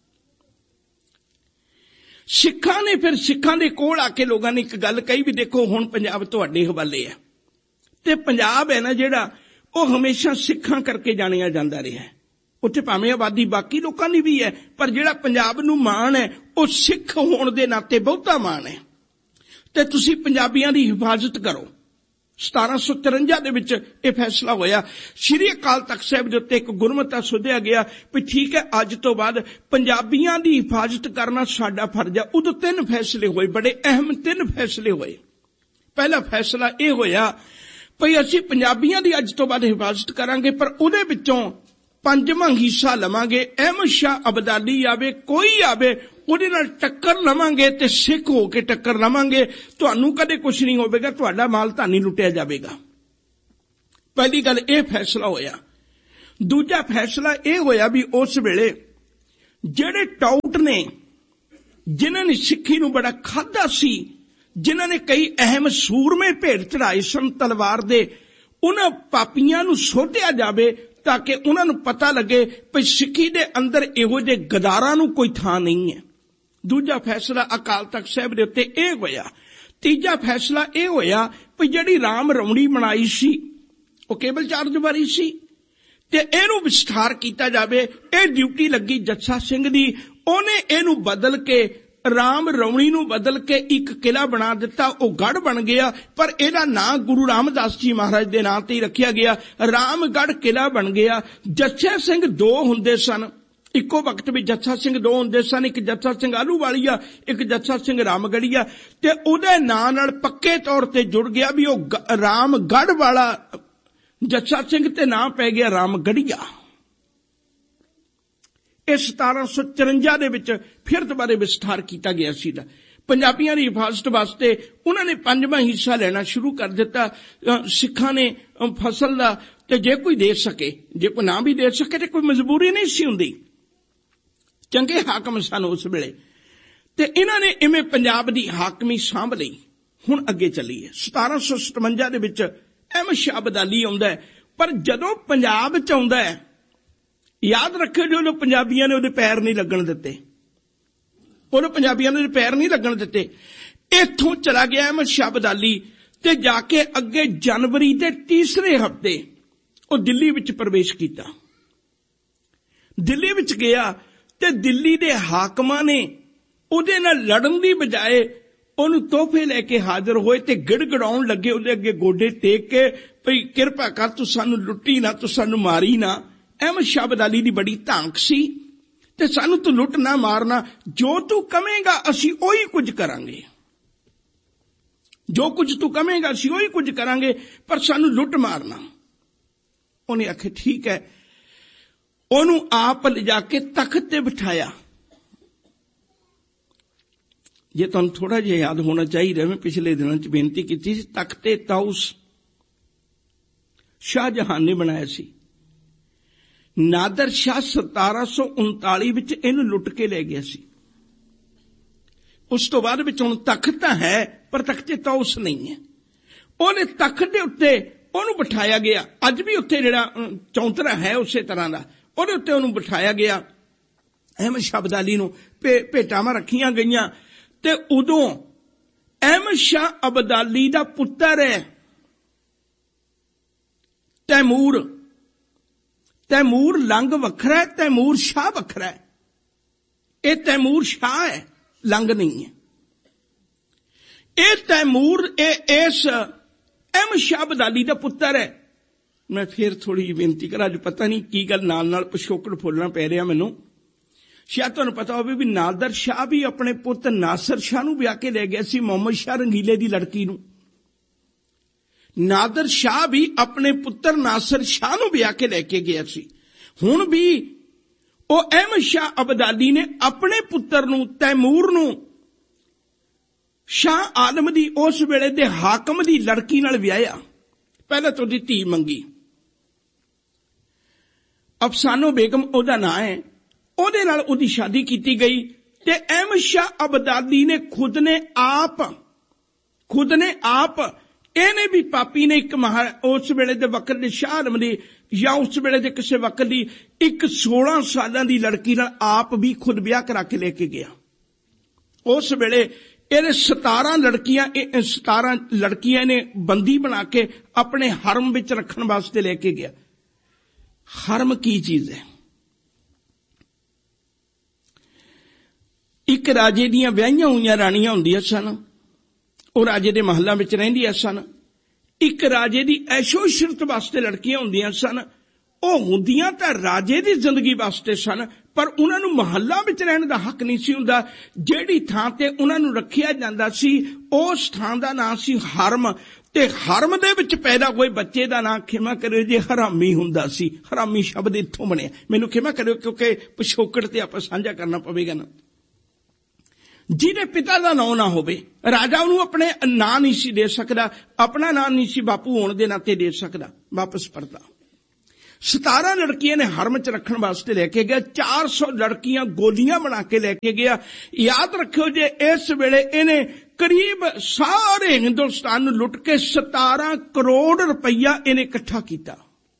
ਸਿੱਖਾਂ ਨੇ ਫਿਰ ਸਿੱਖਾਂ ਦੇ ਕੋਲ ਆ ਕੇ ਲੋਕਾਂ ਨੇ ਇੱਕ ਗੱਲ ਕਹੀ ਵੀ ਦੇਖੋ ਹੁਣ ਪੰਜਾਬ ਤੁਹਾਡੇ ਹਵਾਲੇ ਹੈ। ਤੇ ਪੰਜਾਬ ਹੈ ਨਾ ਜਿਹੜਾ, ਉਹ ਹਮੇਸ਼ਾ ਸਿੱਖਾਂ ਕਰਕੇ ਜਾਣਿਆ ਜਾਂਦਾ ਰਿਹਾ। ਉੱਥੇ ਭਾਵੇਂ ਆਬਾਦੀ ਬਾਕੀ ਲੋਕਾਂ ਦੀ ਵੀ ਹੈ, ਪਰ ਜਿਹੜਾ ਪੰਜਾਬ ਨੂੰ ਮਾਣ ਹੈ ਉਹ ਸਿੱਖ ਹੋਣ ਦੇ ਨਾਤੇ ਬਹੁਤਾ ਮਾਣ ਹੈ। ਤੇ ਤੁਸੀਂ ਪੰਜਾਬੀਆਂ ਦੀ ਹਿਫਾਜ਼ਤ ਕਰੋ। ਸਤਾਰਾਂ ਸੌ ਚੁਰੰਜਾ ਦੇ ਵਿੱਚ ਇਹ ਫੈਸਲਾ ਹੋਇਆ। ਸ਼੍ਰੀ ਅਕਾਲ ਤਖਤ ਸਾਹਿਬ ਦੇ ਉੱਤੇ ਇੱਕ ਗੁਰਮਤਾ ਸੁਧਿਆ ਗਿਆ ਵੀ ਠੀਕ ਹੈ, ਅੱਜ ਤੋਂ ਬਾਅਦ ਪੰਜਾਬੀਆਂ ਦੀ ਹਿਫਾਜ਼ਤ ਕਰਨਾ ਸਾਡਾ ਫਰਜ਼ ਹੈ। ਉਦੋਂ ਤਿੰਨ ਫੈਸਲੇ ਹੋਏ, ਬੜੇ ਅਹਿਮ ਤਿੰਨ ਫੈਸਲੇ ਹੋਏ। ਪਹਿਲਾ ਫੈਸਲਾ ਇਹ ਹੋਇਆ ਭਈ ਅਸੀਂ ਪੰਜਾਬੀਆਂ ਦੀ ਅੱਜ ਤੋਂ ਬਾਅਦ ਹਿਫਾਜ਼ਤ ਕਰਾਂਗੇ, ਪਰ ਉਹਦੇ ਵਿੱਚੋਂ ਪੰਜਵਾਂ ਹਿੱਸਾ ਲਵਾਂਗੇ। ਅਹਿਮਦ ਸ਼ਾਹ ਅਬਦਾਲੀ ਆਵੇ, ਕੋਈ ਆਵੇ, ਉਹਦੇ ਨਾਲ ਟੱਕਰ ਲਵਾਂਗੇ ਤੇ ਸਿੱਖ ਹੋ ਕੇ ਟੱਕਰ ਲਵਾਂਗੇ। ਤੁਹਾਨੂੰ ਕਦੇ ਕੁਛ ਨਹੀਂ ਹੋਵੇਗਾ, ਤੁਹਾਡਾ ਮਾਲ ਤਾਂ ਨਹੀਂ ਲੁੱਟਿਆ ਜਾਵੇਗਾ। ਪਹਿਲੀ ਗੱਲ ਇਹ ਫੈਸਲਾ ਹੋਇਆ। ਦੂਜਾ ਫੈਸਲਾ ਇਹ ਹੋਇਆ ਵੀ ਉਸ ਵੇਲੇ ਜਿਹੜੇ ਟਾਊਟ ਨੇ, ਜਿਨ੍ਹਾਂ ਨੇ ਸਿੱਖੀ ਨੂੰ ਬੜਾ ਖਾਧਾ ਸੀ, ਜਿਨ੍ਹਾਂ ਨੇ ਕਈ ਅਹਿਮ ਸੂਰਮੇ ਭੇਟ ਚੜਾਏ ਸਨ ਤਲਵਾਰ ਦੇ, ਉਹਨਾਂ ਪਾਪੀਆਂ ਨੂੰ ਸੋਧਿਆ ਜਾਵੇ ਤਾਂ ਕਿ ਉਹਨਾਂ ਨੂੰ ਪਤਾ ਲੱਗੇ ਕਿ ਸਿੱਖੀ ਦੇ ਅੰਦਰ ਇਹੋ ਜਿਹੇ ਗਦਾਰਾਂ ਨੂੰ ਕੋਈ ਥਾਂ ਨਹੀਂ ਹੈ। ਦੂਜਾ ਫੈਸਲਾ ਅਕਾਲ ਤਖਤ ਸਾਹਿਬ ਦੇ ਉੱਤੇ ਇਹ ਹੋਇਆ। ਤੀਜਾ ਫੈਸਲਾ ਇਹ ਹੋਇਆ ਕਿ ਜਿਹੜੀ ਰਾਮ ਰਮਣੀ ਬਣਾਈ ਸੀ ਉਹ ਕੇਵਲ ਚਾਰਜ ਵਾਰੀ ਸੀ ਤੇ ਇਹਨੂੰ ਵਿਸਥਾਰ ਕੀਤਾ ਜਾਵੇ। ਇਹ ਡਿਊਟੀ ਲੱਗੀ ਜੱਸਾ ਸਿੰਘ ਦੀ, ਉਹਨੇ ਇਹਨੂੰ ਬਦਲ ਕੇ ਰਾਮ ਰੌਣੀ ਨੂੰ ਬਦਲ ਕੇ ਇੱਕ ਕਿਲਾ ਬਣਾ ਦਿੱਤਾ, ਉਹ ਗੜ੍ਹ ਬਣ ਗਿਆ। ਪਰ ਇਹਦਾ ਨਾਂ ਗੁਰੂ ਰਾਮਦਾਸ ਜੀ ਮਹਾਰਾਜ ਦੇ ਨਾਂ ਤੇ ਹੀ ਰੱਖਿਆ ਗਿਆ। ਰਾਮਗੜ੍ਹ ਕਿਲਾ ਬਣ ਗਿਆ। ਜੱਸੇ ਸਿੰਘ ਦੋ ਹੁੰਦੇ ਸਨ, ਇੱਕੋ ਵਕਤ ਵਿੱਚ ਜੱਸਾ ਸਿੰਘ ਦੋ ਹੁੰਦੇ ਸਨ, ਇੱਕ ਜੱਸਾ ਸਿੰਘ ਆਹਲੂਵਾਲੀਆ, ਇੱਕ ਜੱਸਾ ਸਿੰਘ ਰਾਮਗੜੀਆ, ਤੇ ਉਹਦੇ ਨਾਂ ਨਾਲ ਪੱਕੇ ਤੌਰ ਤੇ ਜੁੜ ਗਿਆ ਵੀ ਉਹ ਰਾਮਗੜ੍ਹ ਵਾਲਾ ਜੱਸਾ ਸਿੰਘ, ਤੇ ਨਾਂ ਪੈ ਗਿਆ ਰਾਮਗੜੀਆ। ਇਹ ਸਤਾਰਾਂ ਸੌ ਚੁਰੰਜਾ ਦੇ ਵਿੱਚ ਫਿਰ ਦੁਬਾਰੇ ਵਿਸਥਾਰ ਕੀਤਾ ਗਿਆ ਸੀ। ਪੰਜਾਬੀਆਂ ਦੀ ਹਿਫਾਜ਼ਤ ਵਾਸਤੇ ਉਹਨਾਂ ਨੇ ਪੰਜਵਾਂ ਹਿੱਸਾ ਲੈਣਾ ਸ਼ੁਰੂ ਕਰ ਦਿੱਤਾ। ਸਿੱਖਾਂ ਨੇ ਫਸਲ ਦਾ, ਤੇ ਜੇ ਕੋਈ ਦੇ ਸਕੇ, ਜੇ ਕੋਈ ਨਾ ਵੀ ਦੇ ਸਕੇ ਤੇ ਕੋਈ ਮਜਬੂਰੀ ਨਹੀਂ ਸੀ ਹੁੰਦੀ, ਚੰਗੇ ਹਾਕਮ ਸਨ ਉਸ ਵੇਲੇ, ਤੇ ਇਹਨਾਂ ਨੇ ਇਵੇਂ ਪੰਜਾਬ ਦੀ ਹਾਕਮੀ ਸਾਂਭ ਲਈ। ਹੁਣ ਅੱਗੇ ਚੱਲੀਏ। ਸਤਾਰਾਂ ਸੌ ਸਤਵੰਜਾ ਦੇ ਵਿੱਚ ਅਹਿਮਦ ਸ਼ਾਹ ਅਬਦਾਲੀ ਆਉਂਦਾ ਹੈ, ਪਰ ਜਦੋਂ ਪੰਜਾਬ ਚ ਆਉਂਦਾ ਹੈ, ਯਾਦ ਰੱਖਿਓ ਜੋ ਪੰਜਾਬੀਆਂ ਨੇ ਉਹਦੇ ਪੈਰ ਨਹੀਂ ਲੱਗਣ ਦਿੱਤੇ, ਉਹਨੂੰ ਪੰਜਾਬੀਆਂ ਨੇ ਪੈਰ ਨਹੀਂ ਲੱਗਣ ਦਿੱਤੇ। ਇੱਥੋਂ ਚਲਾ ਗਿਆ ਅਹਿਮਦ ਸ਼ਾਹ ਅਬਦਾਲੀ, ਤੇ ਜਾ ਕੇ ਅੱਗੇ ਜਨਵਰੀ ਦੇ ਤੀਸਰੇ ਹਫ਼ਤੇ ਉਹ ਦਿੱਲੀ ਵਿੱਚ ਪ੍ਰਵੇਸ਼ ਕੀਤਾ। ਦਿੱਲੀ ਵਿੱਚ ਗਿਆ ਤੇ ਦਿੱਲੀ ਦੇ ਹਾਕਮਾਂ ਨੇ ਉਹਦੇ ਨਾਲ ਲੜਨ ਦੀ ਬਜਾਏ ਉਹਨੂੰ ਤੋਹਫੇ ਲੈ ਕੇ ਹਾਜ਼ਰ ਹੋਏ ਤੇ ਗਿੜਗੜਾਉਣ ਲੱਗੇ ਉਹਦੇ ਅੱਗੇ ਗੋਡੇ ਟੇਕ ਕੇ, ਭਈ ਕਿਰਪਾ ਕਰ ਤੂੰ ਸਾਨੂੰ ਲੁੱਟੀ ਨਾ, ਤੂੰ ਸਾਨੂੰ ਮਾਰੀ ਨਾ। ਅਹਿਮਦ ਸ਼ਾਹ ਅਬਦਾਲੀ ਦੀ ਬੜੀ ਧਾਂਕ ਸੀ, ਤੇ ਸਾਨੂੰ ਤੂੰ ਲੁੱਟ ਨਾ ਮਾਰਨਾ, ਜੋ ਤੂੰ ਕਵੇਂਗਾ ਅਸੀਂ ਉਹੀ ਕੁਝ ਕਰਾਂਗੇ, ਜੋ ਕੁਝ ਤੂੰ ਕਵੇਂਗਾ ਅਸੀਂ ਉਹੀ ਕੁਝ ਕਰਾਂਗੇ, ਪਰ ਸਾਨੂੰ ਲੁੱਟ ਮਾਰਨਾ। ਉਹਨੇ ਆਖਿਆ ਠੀਕ ਹੈ। ਉਹਨੂੰ ਆਪ ਲਿਜਾ ਕੇ ਤਖਤ ਤੇ ਬਿਠਾਇਆ। ਜੇ ਤੁਹਾਨੂੰ ਥੋੜਾ ਜਿਹਾ ਯਾਦ ਹੋਣਾ ਚਾਹੀਦਾ, ਮੈਂ ਪਿਛਲੇ ਦਿਨਾਂ ਚ ਬੇਨਤੀ ਕੀਤੀ ਸੀ, ਤਖਤੇ ਤਾਊਸ ਸ਼ਾਹਜਹਾਨ ਨੇ ਬਣਾਇਆ ਸੀ। ਨਾਦਰ ਸ਼ਾਹ ਸਤਾਰਾਂ ਸੌ ਉਨਤਾਲੀ ਵਿੱਚ ਇਹਨੂੰ ਲੁੱਟ ਕੇ ਲੈ ਗਿਆ ਸੀ। ਉਸ ਤੋਂ ਬਾਅਦ ਵਿੱਚ ਹੁਣ ਤਖਤ ਤਾਂ ਹੈ, ਪਰ ਤਖਤੇ ਤਾਊਸ ਨਹੀਂ ਹੈ। ਉਹਨੇ ਤਖਤ ਦੇ ਉੱਤੇ ਉਹਨੂੰ ਬਿਠਾਇਆ ਗਿਆ। ਅੱਜ ਵੀ ਉੱਥੇ ਜਿਹੜਾ ਚੌਂਤਰਾ ਹੈ ਉਸੇ ਤਰ੍ਹਾਂ ਦਾ, ਉਹਦੇ ਉੱਤੇ ਉਹਨੂੰ ਬਿਠਾਇਆ ਗਿਆ। ਅਹਿਮਦ ਸ਼ਾਹ ਅਬਦਾਲੀ ਨੂੰ ਭੇਟਾਵਾਂ ਰੱਖੀਆਂ ਗਈਆਂ, ਤੇ ਉਦੋਂ ਅਹਿਮਦ ਸ਼ਾਹ ਅਬਦਾਲੀ ਦਾ ਪੁੱਤਰ ਹੈ ਤੈਮੂਰ। ਤੈਮੂਰ ਲੰਗ ਵੱਖਰਾ ਹੈ, ਤੈਮੂਰ ਸ਼ਾਹ ਵੱਖਰਾ ਹੈ। ਇਹ ਤੈਮੂਰ ਸ਼ਾਹ ਹੈ, ਲੰਗ ਨਹੀਂ ਹੈ। ਇਹ ਤੈਮੂਰ ਇਹ ਇਸ ਅਹਿਮਦ ਸ਼ਾਹ ਅਬਦਾਲੀ ਦਾ ਪੁੱਤਰ ਹੈ। ਮੈਂ ਫਿਰ ਥੋੜੀ ਜਿਹੀ ਬੇਨਤੀ ਕਰਾਂ, ਅੱਜ ਪਤਾ ਨਹੀਂ ਕੀ ਗੱਲ ਨਾਲ ਨਾਲ ਪਿਛੋਕੜ ਫੋਲਣਾ ਪੈ ਰਿਹਾ ਮੈਨੂੰ। ਸ਼ਾਇਦ ਤੁਹਾਨੂੰ ਪਤਾ ਹੋਵੇ ਵੀ ਨਾਦਰ ਸ਼ਾਹ ਵੀ ਆਪਣੇ ਪੁੱਤ ਨਾਸਰ ਸ਼ਾਹ ਨੂੰ ਵਿਆਹ ਕੇ ਲੈ ਗਿਆ ਸੀ, ਮੁਹੰਮਦ ਸ਼ਾਹ ਰੰਗੀਲੇ ਦੀ ਲੜਕੀ ਨੂੰ। ਨਾਦਰ ਸ਼ਾਹ ਵੀ ਆਪਣੇ ਪੁੱਤਰ ਨਾਸਰ ਸ਼ਾਹ ਨੂੰ ਵਿਆਹ ਕੇ ਲੈ ਕੇ ਗਿਆ ਸੀ। ਹੁਣ ਵੀ ਉਹ ਅਹਿਮਦ ਸ਼ਾਹ ਅਬਦਾਲੀ ਨੇ ਆਪਣੇ ਪੁੱਤਰ ਨੂੰ ਤੈਮੂਰ ਨੂੰ ਸ਼ਾਹ ਆਲਮ ਦੀ ਉਸ ਵੇਲੇ ਦੇ ਹਾਕਮ ਦੀ ਲੜਕੀ ਨਾਲ ਵਿਆਹਿਆ। ਪਹਿਲਾਂ ਤਾਂ ਉਹਦੀ ਧੀ ਮੰਗੀ, ਅਫਸਾਨੋ ਬੇਗਮ ਉਹਦਾ ਨਾਂ ਹੈ, ਉਹਦੇ ਨਾਲ ਉਹਦੀ ਸ਼ਾਦੀ ਕੀਤੀ ਗਈ। ਤੇ ਅਹਿਮਦ ਸ਼ਾਹ ਅਬਦਾਲੀ ਨੇ ਖੁਦ ਨੇ ਆਪ ਖੁਦ ਨੇ ਆਪ ਇਹਨੇ ਵੀ ਪਾਪੀ ਨੇ ਇੱਕ ਮਹਾ ਉਸ ਵੇਲੇ ਦੇ ਵਕਤ ਦੇ ਸ਼ਾਹ ਆਲਮ ਦੀ ਜਾਂ ਉਸ ਵੇਲੇ ਦੇ ਕਿਸੇ ਵਕਤ ਦੀ ਇੱਕ ਸੋਲਾਂ ਸਾਲਾਂ ਦੀ ਲੜਕੀ ਨਾਲ ਆਪ ਵੀ ਖੁਦ ਵਿਆਹ ਕਰਾ ਕੇ ਲੈ ਕੇ ਗਿਆ। ਉਸ ਵੇਲੇ ਇਹਨੇ ਸਤਾਰਾਂ ਲੜਕੀਆਂ ਸਤਾਰਾਂ ਲੜਕੀਆਂ ਨੇ ਬੰਦੀ ਬਣਾ ਕੇ ਆਪਣੇ ਹਰਮ ਵਿੱਚ ਰੱਖਣ ਵਾਸਤੇ ਲੈ ਕੇ ਗਿਆ। ਹਰਮ ਕੀ ਚੀਜ਼ ਹੈ? ਇੱਕ ਰਾਜੇ ਦੀਆਂ ਵਿਆਹੀਆਂ ਹੋਈਆਂ ਰਾਣੀਆਂ ਹੁੰਦੀਆਂ ਸਨ, ਉਹ ਰਾਜੇ ਦੇ ਮਹੱਲਾਂ ਵਿੱਚ ਰਹਿੰਦੀਆਂ ਸਨ। ਇੱਕ ਰਾਜੇ ਦੀ ਐਸ਼ੋ ਇਸ਼ਰਤ ਵਾਸਤੇ ਲੜਕੀਆਂ ਹੁੰਦੀਆਂ ਸਨ, ਉਹ ਹੁੰਦੀਆਂ ਤਾਂ ਰਾਜੇ ਦੀ ਜ਼ਿੰਦਗੀ ਵਾਸਤੇ ਸਨ, ਪਰ ਉਹਨਾਂ ਨੂੰ ਮਹੱਲਾਂ ਵਿੱਚ ਰਹਿਣ ਦਾ ਹੱਕ ਨਹੀਂ ਸੀ ਹੁੰਦਾ। ਜਿਹੜੀ ਥਾਂ ਤੇ ਉਹਨਾਂ ਨੂੰ ਰੱਖਿਆ ਜਾਂਦਾ ਸੀ ਉਸ ਥਾਂ ਦਾ ਨਾਂ ਸੀ ਹਰਮ, ਤੇ ਹਰਮ ਦੇ ਵਿੱਚ ਪੈਦਾ ਹੋਏ ਬੱਚੇ ਦਾ ਨਾਂ ਖਿਮਾ ਕਰਿਓ ਜੇ ਹਰਾਮੀ ਹੁੰਦਾ ਸੀ। ਹਰਾਮੀ ਸ਼ਬਦ ਇੱਥੋਂ ਬਣਿਆ, ਮੈਨੂੰ ਖਿਮਾ ਕਰਿਓ ਕਿਉਂਕਿ ਪਿਛੋਕੜ ਤੇ ਆਪਾਂ ਸਾਂਝਾ ਕਰਨਾ ਪਵੇਗਾ ਨਾ। ਜਿਹਦੇ ਪਿਤਾ ਦਾ ਨਾਂ ਨਾ ਹੋਵੇ, ਰਾਜਾ ਉਹਨੂੰ ਆਪਣੇ ਨਾਂ ਨਹੀਂ ਸੀ ਦੇ ਸਕਦਾ, ਆਪਣਾ ਨਾਂ ਨਹੀਂ ਸੀ ਬਾਪੂ ਹੋਣ ਦੇ ਨਾਤੇ ਦੇ ਸਕਦਾ। ਵਾਪਸ ਪਰਦਾ ਸਤਾਰਾਂ ਲੜਕੀਆਂ ਨੇ ਹਰਮ ਚ ਰੱਖਣ ਵਾਸਤੇ ਲੈ ਕੇ ਗਿਆ। ਚਾਰ ਸੌ ਲੜਕੀਆਂ ਗੋਲੀਆਂ ਬਣਾ ਕੇ ਲੈ ਕੇ ਗਿਆ। ਯਾਦ ਰੱਖਿਓ ਜੇ ਇਸ ਵੇਲੇ ਇਹਨੇ ਕਰੀਬ ਸਾਰੇ ਹਿੰਦੁਸਤਾਨ ਨੂੰ ਲੁੱਟ ਕੇ ਸਤਾਰਾਂ ਕਰੋੜ ਰੁਪਈਆ ਇਹਨੇ ਇਕੱਠਾ ਕੀਤਾ।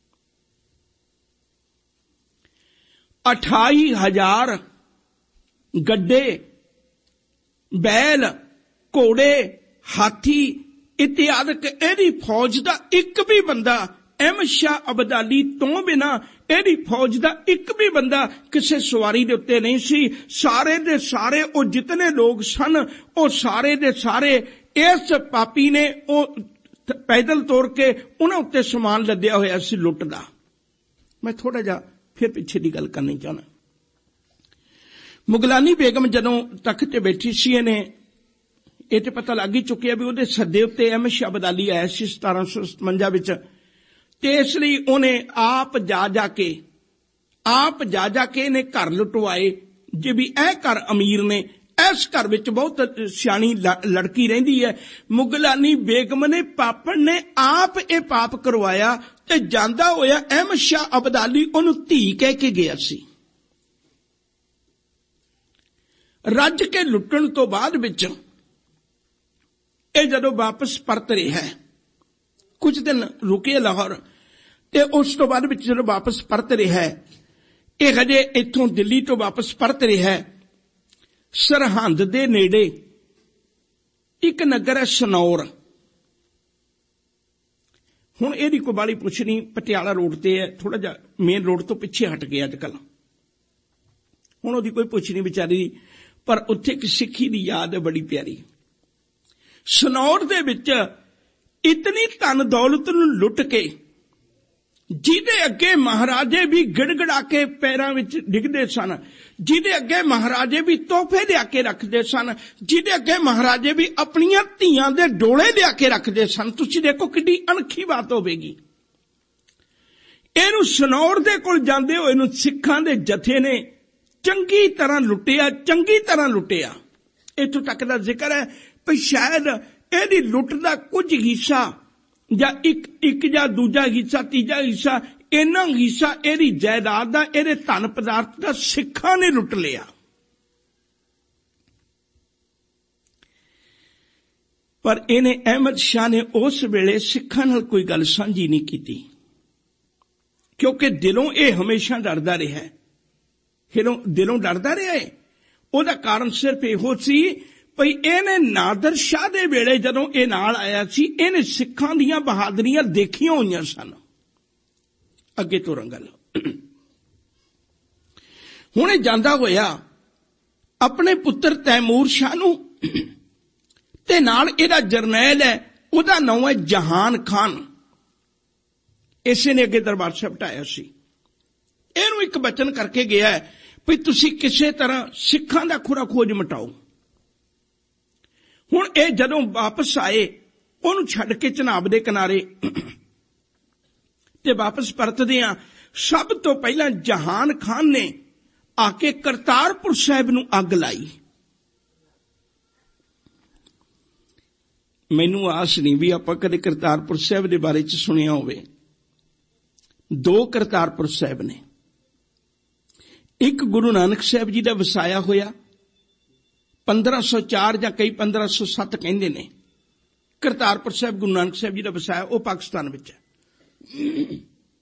ਅਠਾਈ ਹਜ਼ਾਰ ਗੱਡੇ, ਬੈਲ, ਘੋੜੇ, ਹਾਥੀ ਇਤਿਆਦਿਕ ਇਹਦੀ ਫੌਜ ਦਾ ਇੱਕ ਵੀ ਬੰਦਾ ਅਹਿਮਦ ਸ਼ਾਹ ਅਬਦਾਲੀ ਤੋਂ ਬਿਨਾਂ ਇਹਦੀ ਫੌਜ ਦਾ ਇੱਕ ਵੀ ਬੰਦਾ ਕਿਸੇ ਸਵਾਰੀ ਦੇ ਉੱਤੇ ਨਹੀਂ ਸੀ। ਸਾਰੇ ਦੇ ਸਾਰੇ ਉਹ ਜਿਤਨੇ ਲੋਕ ਸਨ ਉਹ ਸਾਰੇ ਦੇ ਸਾਰੇ ਇਸ ਪਾਪੀ ਨੇ ਉਹ ਪੈਦਲ ਤੋਰ ਕੇ ਉਹਨਾਂ ਉੱਤੇ ਸਮਾਨ ਲੱਦਿਆ ਹੋਇਆ ਸੀ ਲੁੱਟ ਦਾ। ਮੈਂ ਥੋੜਾ ਜਿਹਾ ਫਿਰ ਪਿੱਛੇ ਦੀ ਗੱਲ ਕਰਨੀ ਚਾਹੁੰਦਾ। ਮੁਗਲਾਨੀ ਬੇਗਮ ਜਦੋਂ ਤਖਤ ਤੇ ਬੈਠੀ ਸੀ, ਇਹਨੇ ਇਹ ਤੇ ਪਤਾ ਲੱਗ ਹੀ ਚੁੱਕਿਆ ਵੀ ਉਹਦੇ ਸੱਦੇ ਉੱਤੇ ਅਹਿਮਦ ਸ਼ਾਹ ਅਬਦਾਲੀ ਆਇਆ ਸੀ ਸਤਾਰਾਂ ਸੌ ਸਤਵੰਜਾ ਵਿੱਚ, ਤੇ ਇਸ ਲਈ ਉਹਨੇ ਆਪ ਜਾ ਜਾ ਕੇ ਆਪ ਜਾ ਜਾ ਕੇ ਇਹਨੇ ਘਰ ਲੁਟਵਾਏ। ਜੇ ਵੀ ਇਹ ਘਰ ਅਮੀਰ ਨੇ, ਇਸ ਘਰ ਵਿੱਚ ਬਹੁਤ ਸਿਆਣੀ ਲੜਕੀ ਰਹਿੰਦੀ ਹੈ। ਮੁਗਲਾਨੀ ਬੇਗਮ ਨੇ ਪਾਪਣ ਨੇ ਆਪ ਇਹ ਪਾਪ ਕਰਵਾਇਆ ਤੇ ਜਾਂਦਾ ਹੋਇਆ ਅਹਿਮਦ ਸ਼ਾਹ ਅਬਦਾਲੀ ਉਹਨੂੰ ਧੀ ਕਹਿ ਕੇ ਗਿਆ ਸੀ। ਰੱਜ ਕੇ ਲੁੱਟਣ ਤੋਂ ਬਾਅਦ ਵਿੱਚ ਇਹ ਜਦੋਂ ਵਾਪਸ ਪਰਤ ਰਿਹਾ, ਕੁਝ ਦਿਨ ਰੁਕੇ ਲਾਹੌਰ, ਤੇ ਉਸ ਤੋਂ ਬਾਅਦ ਵਿੱਚ ਜਦੋਂ ਵਾਪਸ ਪਰਤ ਰਿਹਾ, ਇਹ ਹਜੇ ਇੱਥੋਂ ਦਿੱਲੀ ਤੋਂ ਵਾਪਸ ਪਰਤ ਰਿਹਾ, ਸਰਹੰਦ ਦੇ ਨੇੜੇ ਇੱਕ ਨਗਰ ਹੈ ਸਨੌਰ। ਹੁਣ ਇਹਦੀ ਕੋਈ ਬਾਲੀ ਪੁੱਛ ਨਹੀਂ, ਪਟਿਆਲਾ ਰੋਡ ਤੇ ਹੈ, ਥੋੜਾ ਜਿਹਾ ਮੇਨ ਰੋਡ ਤੋਂ ਪਿੱਛੇ ਹਟ ਗਿਆ ਅੱਜ ਕੱਲ। ਹੁਣ ਉਹਦੀ ਕੋਈ ਪੁੱਛ ਨਹੀਂ ਵਿਚਾਰੀ, ਪਰ ਉੱਥੇ ਇੱਕ ਸਿੱਖੀ ਦੀ ਯਾਦ ਹੈ ਬੜੀ ਪਿਆਰੀ। ਸਨੌਰ ਦੇ ਵਿੱਚ ਇਤਨੀ ਧਨ ਦੌਲਤ ਨੂੰ ਲੁੱਟ ਕੇ, ਜਿਹਦੇ ਅੱਗੇ ਮਹਾਰਾਜੇ ਵੀ ਗਿੜਗੜਾ ਕੇ ਪੈਰਾਂ ਵਿੱਚ ਡਿੱਗਦੇ ਸਨ, ਜਿਹਦੇ ਅੱਗੇ ਮਹਾਰਾਜੇ ਵੀ ਤੋਹਫੇ ਲਿਆ ਕੇ ਰੱਖਦੇ ਸਨ, ਜਿਹਦੇ ਅੱਗੇ ਮਹਾਰਾਜੇ ਵੀ ਆਪਣੀਆਂ ਧੀਆਂ ਦੇ ਡੋਲੇ ਲਿਆ ਕੇ ਰੱਖਦੇ ਸਨ। ਤੁਸੀਂ ਦੇਖੋ ਕਿੱਡੀ ਅਣਖੀ ਬਾਤ ਹੋਵੇਗੀ। ਇਹਨੂੰ ਸਨੌਰ ਦੇ ਕੋਲ ਜਾਂਦੇ ਹੋਏ ਨੂੰ ਸਿੱਖਾਂ ਦੇ ਜਥੇ ਨੇ ਚੰਗੀ ਤਰ੍ਹਾਂ ਲੁੱਟਿਆ, ਚੰਗੀ ਤਰ੍ਹਾਂ ਲੁੱਟਿਆ। ਇੱਥੋਂ ਤੱਕ ਦਾ ਜ਼ਿਕਰ ਹੈ ਵੀ ਸ਼ਾਇਦ ਇਹਦੀ ਲੁੱਟ ਦਾ ਕੁਝ ਹਿੱਸਾ ਜਾਂ ਇੱਕ ਇੱਕ ਜਾਂ ਦੂਜਾ ਹਿੱਸਾ, ਤੀਜਾ ਹਿੱਸਾ, ਇੰਨਾ ਹਿੱਸਾ ਇਹਦੀ ਜਾਇਦਾਦ ਦਾ, ਇਹਦੇ ਧਨ ਪਦਾਰਥ ਦਾ ਸਿੱਖਾਂ ਨੇ ਲੁੱਟ ਲਿਆ। ਪਰ ਇਹਨੇ ਅਹਿਮਦ ਸ਼ਾਹ ਨੇ ਉਸ ਵੇਲੇ ਸਿੱਖਾਂ ਨਾਲ ਕੋਈ ਗੱਲ ਸਾਂਝੀ ਨਹੀਂ ਕੀਤੀ, ਕਿਉਂਕਿ ਦਿਲੋਂ ਇਹ ਹਮੇਸ਼ਾ ਡਰਦਾ ਰਿਹਾ। ਦਿਲੋਂ ਦਿਲੋਂ ਡਰਦਾ ਰਿਹਾ ਹੈ। ਉਹਦਾ ਕਾਰਨ ਸਿਰਫ ਇਹੋ ਸੀ ਭਈ ਇਹਨੇ ਨਾਦਰ ਸ਼ਾਹ ਦੇ ਵੇਲੇ ਜਦੋਂ ਇਹ ਨਾਲ ਆਇਆ ਸੀ, ਇਹਨੇ ਸਿੱਖਾਂ ਦੀਆਂ ਬਹਾਦਰੀਆਂ ਦੇਖੀਆਂ ਹੋਈਆਂ ਸਨ। ਅੱਗੇ ਤੋਂ ਰੰਗਲ ਹੁਣ ਇਹ ਜਾਂਦਾ ਹੋਇਆ ਆਪਣੇ ਪੁੱਤਰ ਤੈਮੂਰ ਸ਼ਾਹ ਨੂੰ, ਤੇ ਨਾਲ ਇਹਦਾ ਜਰਨੈਲ ਹੈ, ਉਹਦਾ ਨਾਮ ਹੈ ਜਹਾਨ ਖਾਨ, ਇਸੇ ਨੇ ਅੱਗੇ ਦਰਬਾਰ ਸਾਹਿਬ ਢਾਇਆ ਸੀ। ਇਹਨੂੰ ਇੱਕ ਬਚਨ ਕਰਕੇ ਗਿਆ ਵੀ ਤੁਸੀਂ ਕਿਸੇ ਤਰ੍ਹਾਂ ਸਿੱਖਾਂ ਦਾ ਖੁਰਾ ਖੋਜ ਮਿਟਾਓ। ਹੁਣ ਇਹ ਜਦੋਂ ਵਾਪਸ ਆਏ, ਉਹਨੂੰ ਛੱਡ ਕੇ ਚਨਾਬ ਦੇ ਕਿਨਾਰੇ ਤੇ ਵਾਪਸ ਪਰਤਦਿਆਂ ਸਭ ਤੋਂ ਪਹਿਲਾਂ ਜਹਾਨ ਖਾਨ ਨੇ ਆ ਕੇ ਕਰਤਾਰਪੁਰ ਸਾਹਿਬ ਨੂੰ ਅੱਗ ਲਾਈ। ਮੈਨੂੰ ਆਸ ਨਹੀਂ ਵੀ ਆਪਾਂ ਕਦੇ ਕਰਤਾਰਪੁਰ ਸਾਹਿਬ ਦੇ ਬਾਰੇ ਚ ਸੁਣਿਆ ਹੋਵੇ। ਦੋ ਕਰਤਾਰਪੁਰ ਸਾਹਿਬ ਨੇ, ਇੱਕ ਗੁਰੂ ਨਾਨਕ ਸਾਹਿਬ ਜੀ ਦਾ ਵਸਾਇਆ ਹੋਇਆ ਪੰਦਰਾਂ ਸੌ ਚਾਰ ਜਾਂ ਕਈ ਪੰਦਰਾਂ ਸੌ ਸੱਤ ਕਹਿੰਦੇ ਨੇ। ਕਰਤਾਰਪੁਰ ਸਾਹਿਬ ਗੁਰੂ ਨਾਨਕ ਸਾਹਿਬ ਜੀ ਦਾ ਵਸਾਇਆ, ਉਹ ਪਾਕਿਸਤਾਨ ਵਿੱਚ ਹੈ।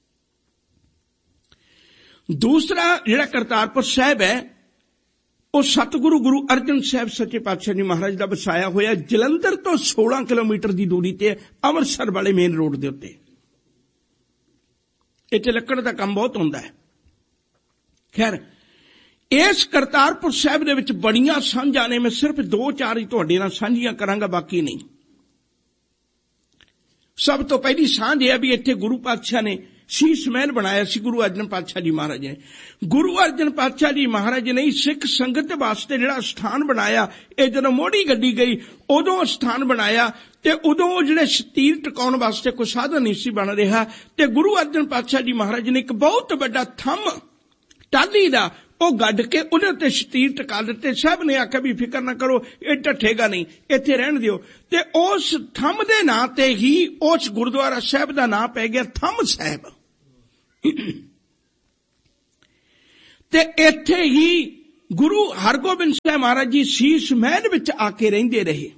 ਦੂਸਰਾ ਜਿਹੜਾ ਕਰਤਾਰਪੁਰ ਸਾਹਿਬ ਹੈ, ਉਹ ਸਤਿਗੁਰੂ ਗੁਰੂ ਅਰਜਨ ਸਾਹਿਬ ਸੱਚੇ ਪਾਤਸ਼ਾਹ ਜੀ ਮਹਾਰਾਜ ਦਾ ਵਸਾਇਆ ਹੋਇਆ, ਜਲੰਧਰ ਤੋਂ ਸੋਲਾਂ ਕਿਲੋਮੀਟਰ ਦੀ ਦੂਰੀ ਤੇ, ਅੰਮ੍ਰਿਤਸਰ ਵਾਲੇ ਮੇਨ ਰੋਡ ਦੇ ਉੱਤੇ। ਇੱਥੇ ਲੱਕੜ ਦਾ ਕੰਮ ਬਹੁਤ ਹੁੰਦਾ ਹੈ। ਖੈਰ, ਇਸ ਕਰਤਾਰਪੁਰ ਸਾਹਿਬ ਦੇ ਵਿੱਚ ਬੜੀਆਂ ਸਾਂਝਾਂ ਨੇ, ਮੈਂ ਸਿਰਫ ਦੋ ਚਾਰ ਹੀ ਤੁਹਾਡੇ ਨਾਲ ਸਾਂਝੀਆਂ ਕਰਾਂਗਾ, ਬਾਕੀ ਨਹੀਂ। ਸਭ ਤੋਂ ਪਹਿਲੀ ਸਾਂਝ ਇਹ ਹੈ ਵੀ ਇੱਥੇ ਗੁਰੂ ਪਾਤਸ਼ਾਹ ਨੇ ਸ਼ੀਸ਼ ਮਹਿਲ ਬਣਾਇਆ ਸੀ, ਗੁਰੂ ਅਰਜਨ ਪਾਤਸ਼ਾਹ ਜੀ ਮਹਾਰਾਜ ਨੇ। ਗੁਰੂ ਅਰਜਨ ਪਾਤਸ਼ਾਹ ਜੀ ਮਹਾਰਾਜ ਨੇ ਸਿੱਖ ਸੰਗਤ ਵਾਸਤੇ ਜਿਹੜਾ ਸਥਾਨ ਬਣਾਇਆ, ਇਹ ਜਦੋਂ ਮੋਢੀ ਗੱਡੀ ਗਈ ਉਦੋਂ ਸਥਾਨ ਬਣਾਇਆ, ਤੇ ਉਦੋਂ ਜਿਹੜੇ ਸ਼ਤੀਰ ਟਿਕਾਉਣ ਵਾਸਤੇ ਕੋਈ ਸਾਧਨ ਨਹੀਂ ਸੀ ਬਣ ਰਿਹਾ, ਤੇ ਗੁਰੂ ਅਰਜਨ ਪਾਤਸ਼ਾਹ ਜੀ ਮਹਾਰਾਜ ਨੇ ਇੱਕ ਬਹੁਤ ਵੱਡਾ ਥੰਮ ਟਾਹਲੀ ਦਾ ਉਹ ਗੱਡ ਕੇ ਉਹਦੇ ਉੱਤੇ ਸ਼ਤੀਰ ਟਿਕਾ ਦਿੱਤੇ। ਸਾਹਿਬ ਨੇ ਆਖਿਆ ਵੀ ਫਿਕਰ ਨਾ ਕਰੋ, ਇਹ ਢੱਠੇਗਾ ਨਹੀਂ, ਇੱਥੇ ਰਹਿਣ ਦਿਓ। ਤੇ ਉਸ ਥੰਮ ਦੇ ਨਾਂ ਤੇ ਹੀ ਉਸ ਗੁਰਦੁਆਰਾ ਸਾਹਿਬ ਦਾ ਨਾਂ ਪੈ ਗਿਆ ਥੰਮ ਸਾਹਿਬ। ਤੇ ਇੱਥੇ ਹੀ ਗੁਰੂ ਹਰਗੋਬਿੰਦ ਸਾਹਿਬ ਮਹਾਰਾਜ ਜੀ ਸ਼ੀਸ਼ ਮਹਿਲ ਵਿੱਚ ਆ ਕੇ ਰਹਿੰਦੇ ਰਹੇ।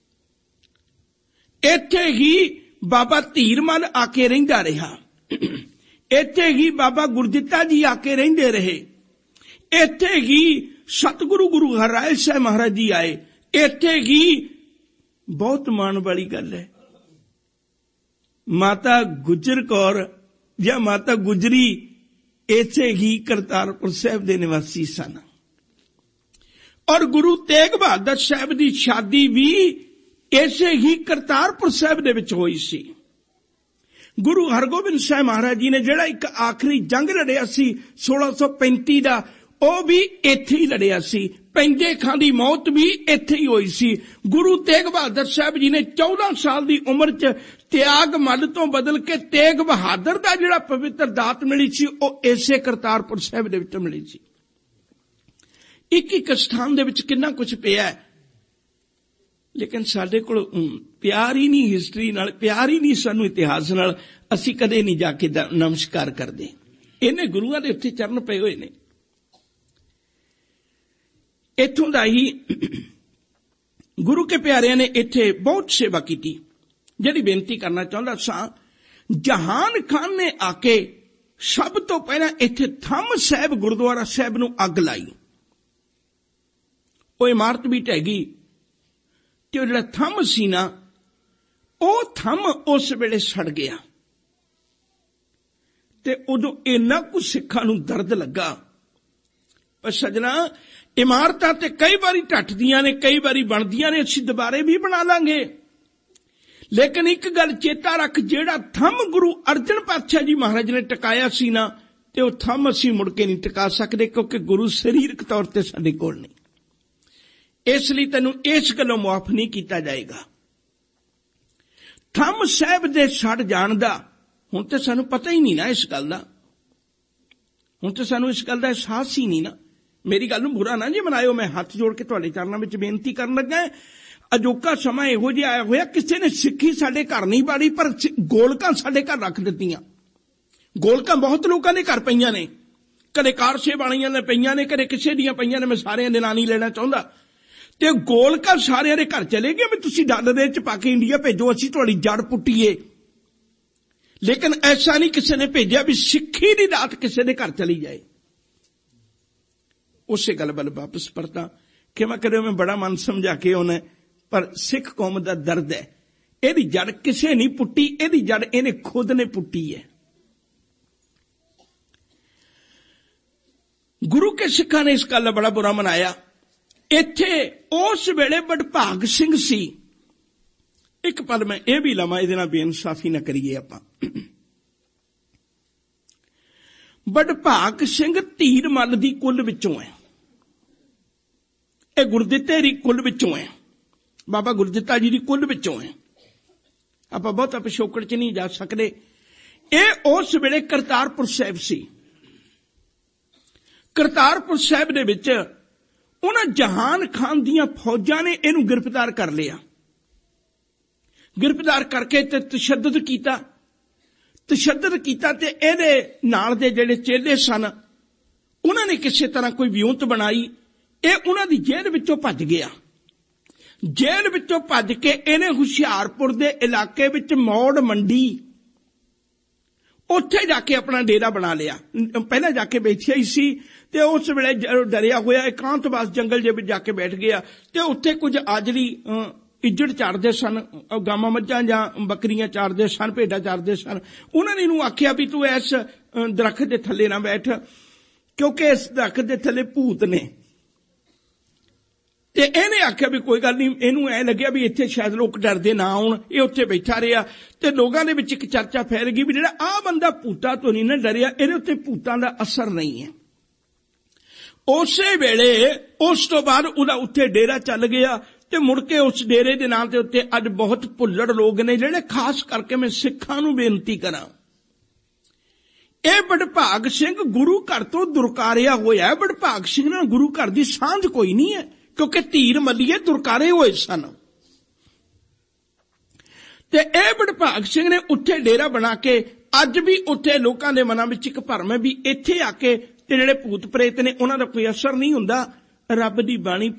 ਇੱਥੇ ਹੀ ਬਾਬਾ ਧੀਰਮਲ ਆ ਕੇ ਰਹਿੰਦਾ ਰਿਹਾ। ਇੱਥੇ ਹੀ ਬਾਬਾ ਗੁਰਦਿੱਤਾ ਜੀ ਆ ਕੇ ਰਹਿੰਦੇ ਰਹੇ। ਇੱਥੇ ਹੀ ਸਤਿਗੁਰੂ ਗੁਰੂ ਹਰਿਰਾਏ ਸਾਹਿਬ ਮਹਾਰਾਜ ਜੀ ਆਏ। ਇੱਥੇ ਹੀ ਬਹੁਤ ਮਾਣ ਵਾਲੀ ਗੱਲ ਹੈ, ਮਾਤਾ ਗੁਜਰ ਕੌਰ ਜਾਂ ਮਾਤਾ ਗੁਜਰੀ, ਇੱਥੇ ਹੀ ਕਰਤਾਰਪੁਰ ਸਾਹਿਬ ਦੇ ਨਿਵਾਸੀ ਸਨ। ਔਰ ਗੁਰੂ ਤੇਗ ਬਹਾਦਰ ਸਾਹਿਬ ਦੀ ਸ਼ਾਦੀ ਵੀ ਇਸੇ ਹੀ ਕਰਤਾਰਪੁਰ ਸਾਹਿਬ ਦੇ ਵਿੱਚ ਹੋਈ ਸੀ। ਗੁਰੂ ਹਰਗੋਬਿੰਦ ਸਾਹਿਬ ਮਹਾਰਾਜ ਜੀ ਨੇ ਜਿਹੜਾ ਇੱਕ ਆਖਰੀ ਜੰਗ ਲੜਿਆ ਸੀ ਸੋਲਾਂ ਸੌ ਪੈਂਤੀ ਦਾ, ਉਹ ਵੀ ਇੱਥੇ ਹੀ ਲੜਿਆ ਸੀ। ਪੈਂਦੇ ਖਾਂ ਦੀ ਮੌਤ ਵੀ ਇੱਥੇ ਹੀ ਹੋਈ ਸੀ। ਗੁਰੂ ਤੇਗ ਬਹਾਦਰ ਸਾਹਿਬ ਜੀ ਨੇ ਚੌਦਾਂ ਸਾਲ ਦੀ ਉਮਰ 'ਚ ਤਿਆਗ ਮੱਲ ਤੋਂ ਬਦਲ ਕੇ ਤੇਗ ਬਹਾਦਰ ਦਾ ਜਿਹੜਾ ਪਵਿੱਤਰ ਦਾਤ ਮਿਲੀ ਸੀ, ਉਹ ਇਸੇ ਕਰਤਾਰਪੁਰ ਸਾਹਿਬ ਦੇ ਵਿੱਚ ਮਿਲੀ ਸੀ। ਇੱਕ ਇੱਕ ਸਥਾਨ ਦੇ ਵਿੱਚ ਕਿੰਨਾ ਕੁਝ ਪਿਆ ਹੈ, ਲੇਕਿਨ ਸਾਡੇ ਕੋਲ ਪਿਆਰ ਹੀ ਨਹੀਂ ਹਿਸਟਰੀ ਨਾਲ, ਪਿਆਰ ਹੀ ਨਹੀਂ ਸਾਨੂੰ ਇਤਿਹਾਸ ਨਾਲ। ਅਸੀਂ ਕਦੇ ਨਹੀਂ ਜਾ ਕੇ ਨਮਸਕਾਰ ਕਰਦੇ। ਇਹਨੇ ਗੁਰੂਆਂ ਦੇ ਉੱਤੇ ਚਰਨ ਪਏ ਹੋਏ ਨੇ। ਇੱਥੋਂ ਦਾ ਹੀ ਗੁਰੂ ਕੇ ਪਿਆਰਿਆਂ ਨੇ ਇੱਥੇ ਬਹੁਤ ਸੇਵਾ ਕੀਤੀ। ਜਿਹੜੀ ਬੇਨਤੀ ਕਰਨਾ ਚਾਹੁੰਦਾ ਸਾਂ, ਜਹਾਨ ਖਾਨ ਨੇ ਆ ਕੇ ਸਭ ਤੋਂ ਪਹਿਲਾਂ ਇੱਥੇ ਥੰਮ ਸਾਹਿਬ ਗੁਰਦੁਆਰਾ ਸਾਹਿਬ ਨੂੰ ਅੱਗ ਲਾਈ। ਉਹ ਇਮਾਰਤ ਵੀ ਢਹਿ ਗਈ ਤੇ ਉਹ ਜਿਹੜਾ ਥੰਮ ਸੀ ਨਾ, ਉਹ ਥੰਮ ਉਸ ਵੇਲੇ ਸੜ ਗਿਆ। ਤੇ ਉਦੋਂ ਇੰਨਾ ਕੁ ਸਿੱਖਾਂ ਨੂੰ ਦਰਦ ਲੱਗਾ। ਪਰ ਸੱਜਣਾ, ਇਮਾਰਤਾਂ ਤੇ ਕਈ ਵਾਰੀ ਢੱਟਦੀਆਂ ਨੇ, ਕਈ ਵਾਰੀ ਬਣਦੀਆਂ ਨੇ, ਅਸੀਂ ਦੁਬਾਰੇ ਵੀ ਬਣਾ ਲਾਂਗੇ। ਲੇਕਿਨ ਇੱਕ ਗੱਲ ਚੇਤਾ ਰੱਖ, ਜਿਹੜਾ ਥੰਮ ਗੁਰੂ ਅਰਜਨ ਪਾਤਸ਼ਾਹ ਜੀ ਮਹਾਰਾਜ ਨੇ ਟਿਕਾਇਆ ਸੀ ਨਾ, ਤੇ ਉਹ ਥੰਮ ਅਸੀਂ ਮੁੜ ਕੇ ਨਹੀਂ ਟਿਕਾ ਸਕਦੇ, ਕਿਉਂਕਿ ਗੁਰੂ ਸਰੀਰਕ ਤੌਰ ਤੇ ਸਾਡੇ ਕੋਲ ਨਹੀਂ। ਇਸ ਲਈ ਤੈਨੂੰ ਇਸ ਗੱਲੋਂ ਮੁਆਫ ਨਹੀਂ ਕੀਤਾ ਜਾਏਗਾ। ਥੰਮ ਸਾਹਿਬ ਦੇ ਸੜ ਜਾਣ ਦਾ ਹੁਣ ਤੇ ਸਾਨੂੰ ਪਤਾ ਹੀ ਨਹੀਂ ਨਾ ਇਸ ਗੱਲ ਦਾ। ਹੁਣ ਤੇ ਸਾਨੂੰ ਇਸ ਗੱਲ ਦਾ ਅਹਿਸਾਸ ਹੀ ਨਹੀਂ ਨਾ। ਮੇਰੀ ਗੱਲ ਨੂੰ ਬੁਰਾ ਨਾ ਜੀ ਮਨਾਇਓ, ਮੈਂ ਹੱਥ ਜੋੜ ਕੇ ਤੁਹਾਡੇ ਚਰਨਾਂ ਵਿੱਚ ਬੇਨਤੀ ਕਰਨ ਲੱਗਾ। ਅਜੋਕਾ ਸਮਾਂ ਇਹੋ ਜਿਹਾ ਆਇਆ ਹੋਇਆ, ਕਿਸੇ ਨੇ ਸਿੱਖੀ ਸਾਡੇ ਘਰ ਨਹੀਂ ਬਾੜੀ, ਪਰ ਗੋਲਕਾਂ ਸਾਡੇ ਘਰ ਰੱਖ ਦਿੱਤੀਆਂ। ਗੋਲਕਾਂ ਬਹੁਤ ਲੋਕਾਂ ਦੇ ਘਰ ਪਈਆਂ ਨੇ, ਕਦੇ ਕਾਰਸੇ ਵਾਲੀਆਂ ਦੇ ਪਈਆਂ ਨੇ, ਕਦੇ ਕਿਸੇ ਦੀਆਂ ਪਈਆਂ ਨੇ। ਮੈਂ ਸਾਰਿਆਂ ਦੇ ਨਾਂ ਨਹੀਂ ਲੈਣਾ ਚਾਹੁੰਦਾ। ਤੇ ਗੋਲਕਾਂ ਸਾਰਿਆਂ ਦੇ ਘਰ ਚਲੇ ਗਏ ਵੀ ਤੁਸੀਂ ਡਾਲਰ ਦੇ ਵਿੱਚ ਪਾ ਕੇ ਇੰਡੀਆ ਭੇਜੋ, ਅਸੀਂ ਤੁਹਾਡੀ ਜੜ ਪੁੱਟੀਏ। ਲੇਕਿਨ ਐਸਾ ਨਹੀਂ ਕਿਸੇ ਨੇ ਭੇਜਿਆ ਵੀ ਸਿੱਖੀ ਦੀ ਦਾਤ ਕਿਸੇ ਦੇ ਘਰ ਚਲੀ ਜਾਏ। ਉਸੇ ਗੱਲ ਵੱਲ ਵਾਪਸ ਪਰਤਾਂ ਕਿ ਮੈਂ ਕਦੇ ਮੈਂ ਬੜਾ ਮਨ ਸਮਝਾ ਕੇ ਆਉਣਾ, ਪਰ ਸਿੱਖ ਕੌਮ ਦਾ ਦਰਦ ਹੈ। ਇਹਦੀ ਜੜ ਕਿਸੇ ਨਹੀਂ ਪੁੱਟੀ, ਇਹਦੀ ਜੜ ਇਹਨੇ ਖੁਦ ਨੇ ਪੁੱਟੀ ਹੈ। ਗੁਰੂ ਕੇ ਸਿੱਖਾਂ ਨੇ ਇਸ ਗੱਲ ਦਾ ਬੜਾ ਬੁਰਾ ਮਨਾਇਆ। ਇੱਥੇ ਉਸ ਵੇਲੇ ਬਡਭਾਗ ਸਿੰਘ ਸੀ। ਇੱਕ ਪਲ ਮੈਂ ਇਹ ਵੀ ਲਵਾਂ, ਇਹਦੇ ਨਾਲ ਬੇਇਨਸਾਫੀ ਨਾ ਕਰੀਏ ਆਪਾਂ। ਬਡਭਾਗ ਸਿੰਘ ਧੀਰ ਮੱਲ ਦੀ ਕੁੱਲ ਵਿੱਚੋਂ ਹੈ। ਇਹ ਗੁਰਦਿੱਤੇ ਦੀ ਕੁੱਲ ਵਿੱਚੋਂ ਹੈ, ਬਾਬਾ ਗੁਰਦਿੱਤਾ ਜੀ ਦੀ ਕੁੱਲ ਵਿੱਚੋਂ ਹੈ। ਆਪਾਂ ਬਹੁਤਾ ਪਿਛੋਕੜ ਚ ਨਹੀਂ ਜਾ ਸਕਦੇ। ਇਹ ਉਸ ਵੇਲੇ ਕਰਤਾਰਪੁਰ ਸਾਹਿਬ ਸੀ। ਕਰਤਾਰਪੁਰ ਸਾਹਿਬ ਦੇ ਵਿੱਚ ਉਹਨਾਂ ਜਹਾਨ ਖਾਨ ਦੀਆਂ ਫੌਜਾਂ ਨੇ ਇਹਨੂੰ ਗ੍ਰਿਫਤਾਰ ਕਰ ਲਿਆ। ਗ੍ਰਿਫਤਾਰ ਕਰਕੇ ਤੇ ਤਸ਼ੱਦਦ ਕੀਤਾ ਤਸ਼ੱਦਦ ਕੀਤਾ ਤੇ ਇਹਦੇ ਨਾਲ ਦੇ ਜਿਹੜੇ ਚੇਲੇ ਸਨ, ਉਹਨਾਂ ਨੇ ਕਿਸੇ ਤਰ੍ਹਾਂ ਕੋਈ ਵਿਉਂਤ ਬਣਾਈ। ਇਹ ਉਹਨਾਂ ਦੀ ਜੇਲ੍ਹ ਵਿੱਚੋਂ ਭੱਜ ਗਿਆ। ਜੇਲ੍ਹ ਵਿੱਚੋਂ ਭੱਜ ਕੇ ਇਹਨੇ ਹੁਸ਼ਿਆਰਪੁਰ ਦੇ ਇਲਾਕੇ ਵਿੱਚ ਮੌੜ ਮੰਡੀ, ਉੱਥੇ ਜਾ ਕੇ ਆਪਣਾ ਡੇਰਾ ਬਣਾ ਲਿਆ। ਪਹਿਲਾਂ ਜਾ ਕੇ ਬੈਠਿਆ ਹੀ ਸੀ ਤੇ ਉਸ ਵੇਲੇ ਡਰਿਆ ਹੋਇਆ ਇਕਾਂਤਵਾਸ ਜੰਗਲ ਦੇ ਵਿੱਚ ਜਾ ਕੇ ਬੈਠ ਗਿਆ। ਤੇ ਉੱਥੇ ਕੁਝ ਆਜੜੀ ਇੱਜੜ ਚਾਰਦੇ ਸਨ, ਗਾਵਾਂ ਮੱਝਾਂ ਜਾਂ ਬੱਕਰੀਆਂ ਚਾਰਦੇ ਸਨ, ਭੇਡਾਂ ਚਾਰਦੇ ਸਨ। ਉਹਨਾਂ ਨੇ ਇਹਨੂੰ ਆਖਿਆ ਵੀ ਤੂੰ ਇਸ ਦਰਖਤ ਦੇ ਥੱਲੇ ਨਾ ਬੈਠ, ਕਿਉਂਕਿ ਇਸ ਦਰਖਤ ਦੇ ਥੱਲੇ ਭੂਤ ਨੇ। ਤੇ ਇਹਨੇ ਆਖਿਆ ਵੀ ਕੋਈ ਗੱਲ ਨਹੀਂ। ਇਹਨੂੰ ਐ ਲੱਗਿਆ ਵੀ ਇੱਥੇ ਸ਼ਾਇਦ ਲੋਕ ਡਰਦੇ ਨਾ ਆਉਣ। ਇਹ ਉੱਥੇ ਬੈਠਾ ਰਿਹਾ ਤੇ ਲੋਕਾਂ ਦੇ ਵਿੱਚ ਇੱਕ ਚਰਚਾ ਫੈਲ ਗਈ ਵੀ ਜਿਹੜਾ ਆਹ ਬੰਦਾ ਭੂਤਾਂ ਤੋਂ ਨਹੀਂ ਨਾ ਡਰਿਆ, ਇਹਦੇ ਉੱਤੇ ਭੂਤਾਂ ਦਾ ਅਸਰ ਨਹੀਂ ਹੈ। ਉਸੇ ਵੇਲੇ ਉਸ ਤੋਂ ਬਾਅਦ ਉਹਦਾ ਉੱਥੇ ਡੇਰਾ ਚੱਲ ਗਿਆ ਤੇ ਮੁੜ ਕੇ ਉਸ ਡੇਰੇ ਦੇ ਨਾਂ ਦੇ ਉੱਤੇ ਅੱਜ ਬਹੁਤ ਭੁੱਲੜ ਲੋਕ ਨੇ, ਜਿਹੜੇ ਖਾਸ ਕਰਕੇ ਮੈਂ ਸਿੱਖਾਂ ਨੂੰ ਬੇਨਤੀ ਕਰਾਂ, ਇਹ ਬਡਭਾਗ ਸਿੰਘ ਗੁਰੂ ਘਰ ਤੋਂ ਦੁਰਕਾਰਿਆ ਹੋਇਆ। ਬਡਭਾਗ ਸਿੰਘ ਨਾਲ ਗੁਰੂ ਘਰ ਦੀ ਸਾਂਝ ਕੋਈ ਨਹੀਂ ਹੈ, ਕਿਉਂਕਿ ਧੀਰ ਮੱਲੀਏ ਦੁਰਕਾਰੇ ਹੋਏ ਸਨ। ਤੇ ਇਹ ਬਡਭਾਗ ਸਿੰਘ ਨੇ ਉੱਥੇ ਡੇਰਾ ਬਣਾ ਕੇ ਅੱਜ ਵੀ ਉੱਥੇ ਲੋਕਾਂ ਦੇ ਮਨਾਂ ਵਿੱਚ ਇੱਕ ਭਰਮ ਹੈ ਵੀ ਇੱਥੇ ਆ ਕੇ ਤੇ ਜਿਹੜੇ ਭੂਤ ਪ੍ਰੇਤ ਨੇ ਉਹਨਾਂ ਦਾ ਕੋਈ ਅਸਰ ਨਹੀਂ ਹੁੰਦਾ। ਰੱਬ ਦੀ ਬਾਣੀ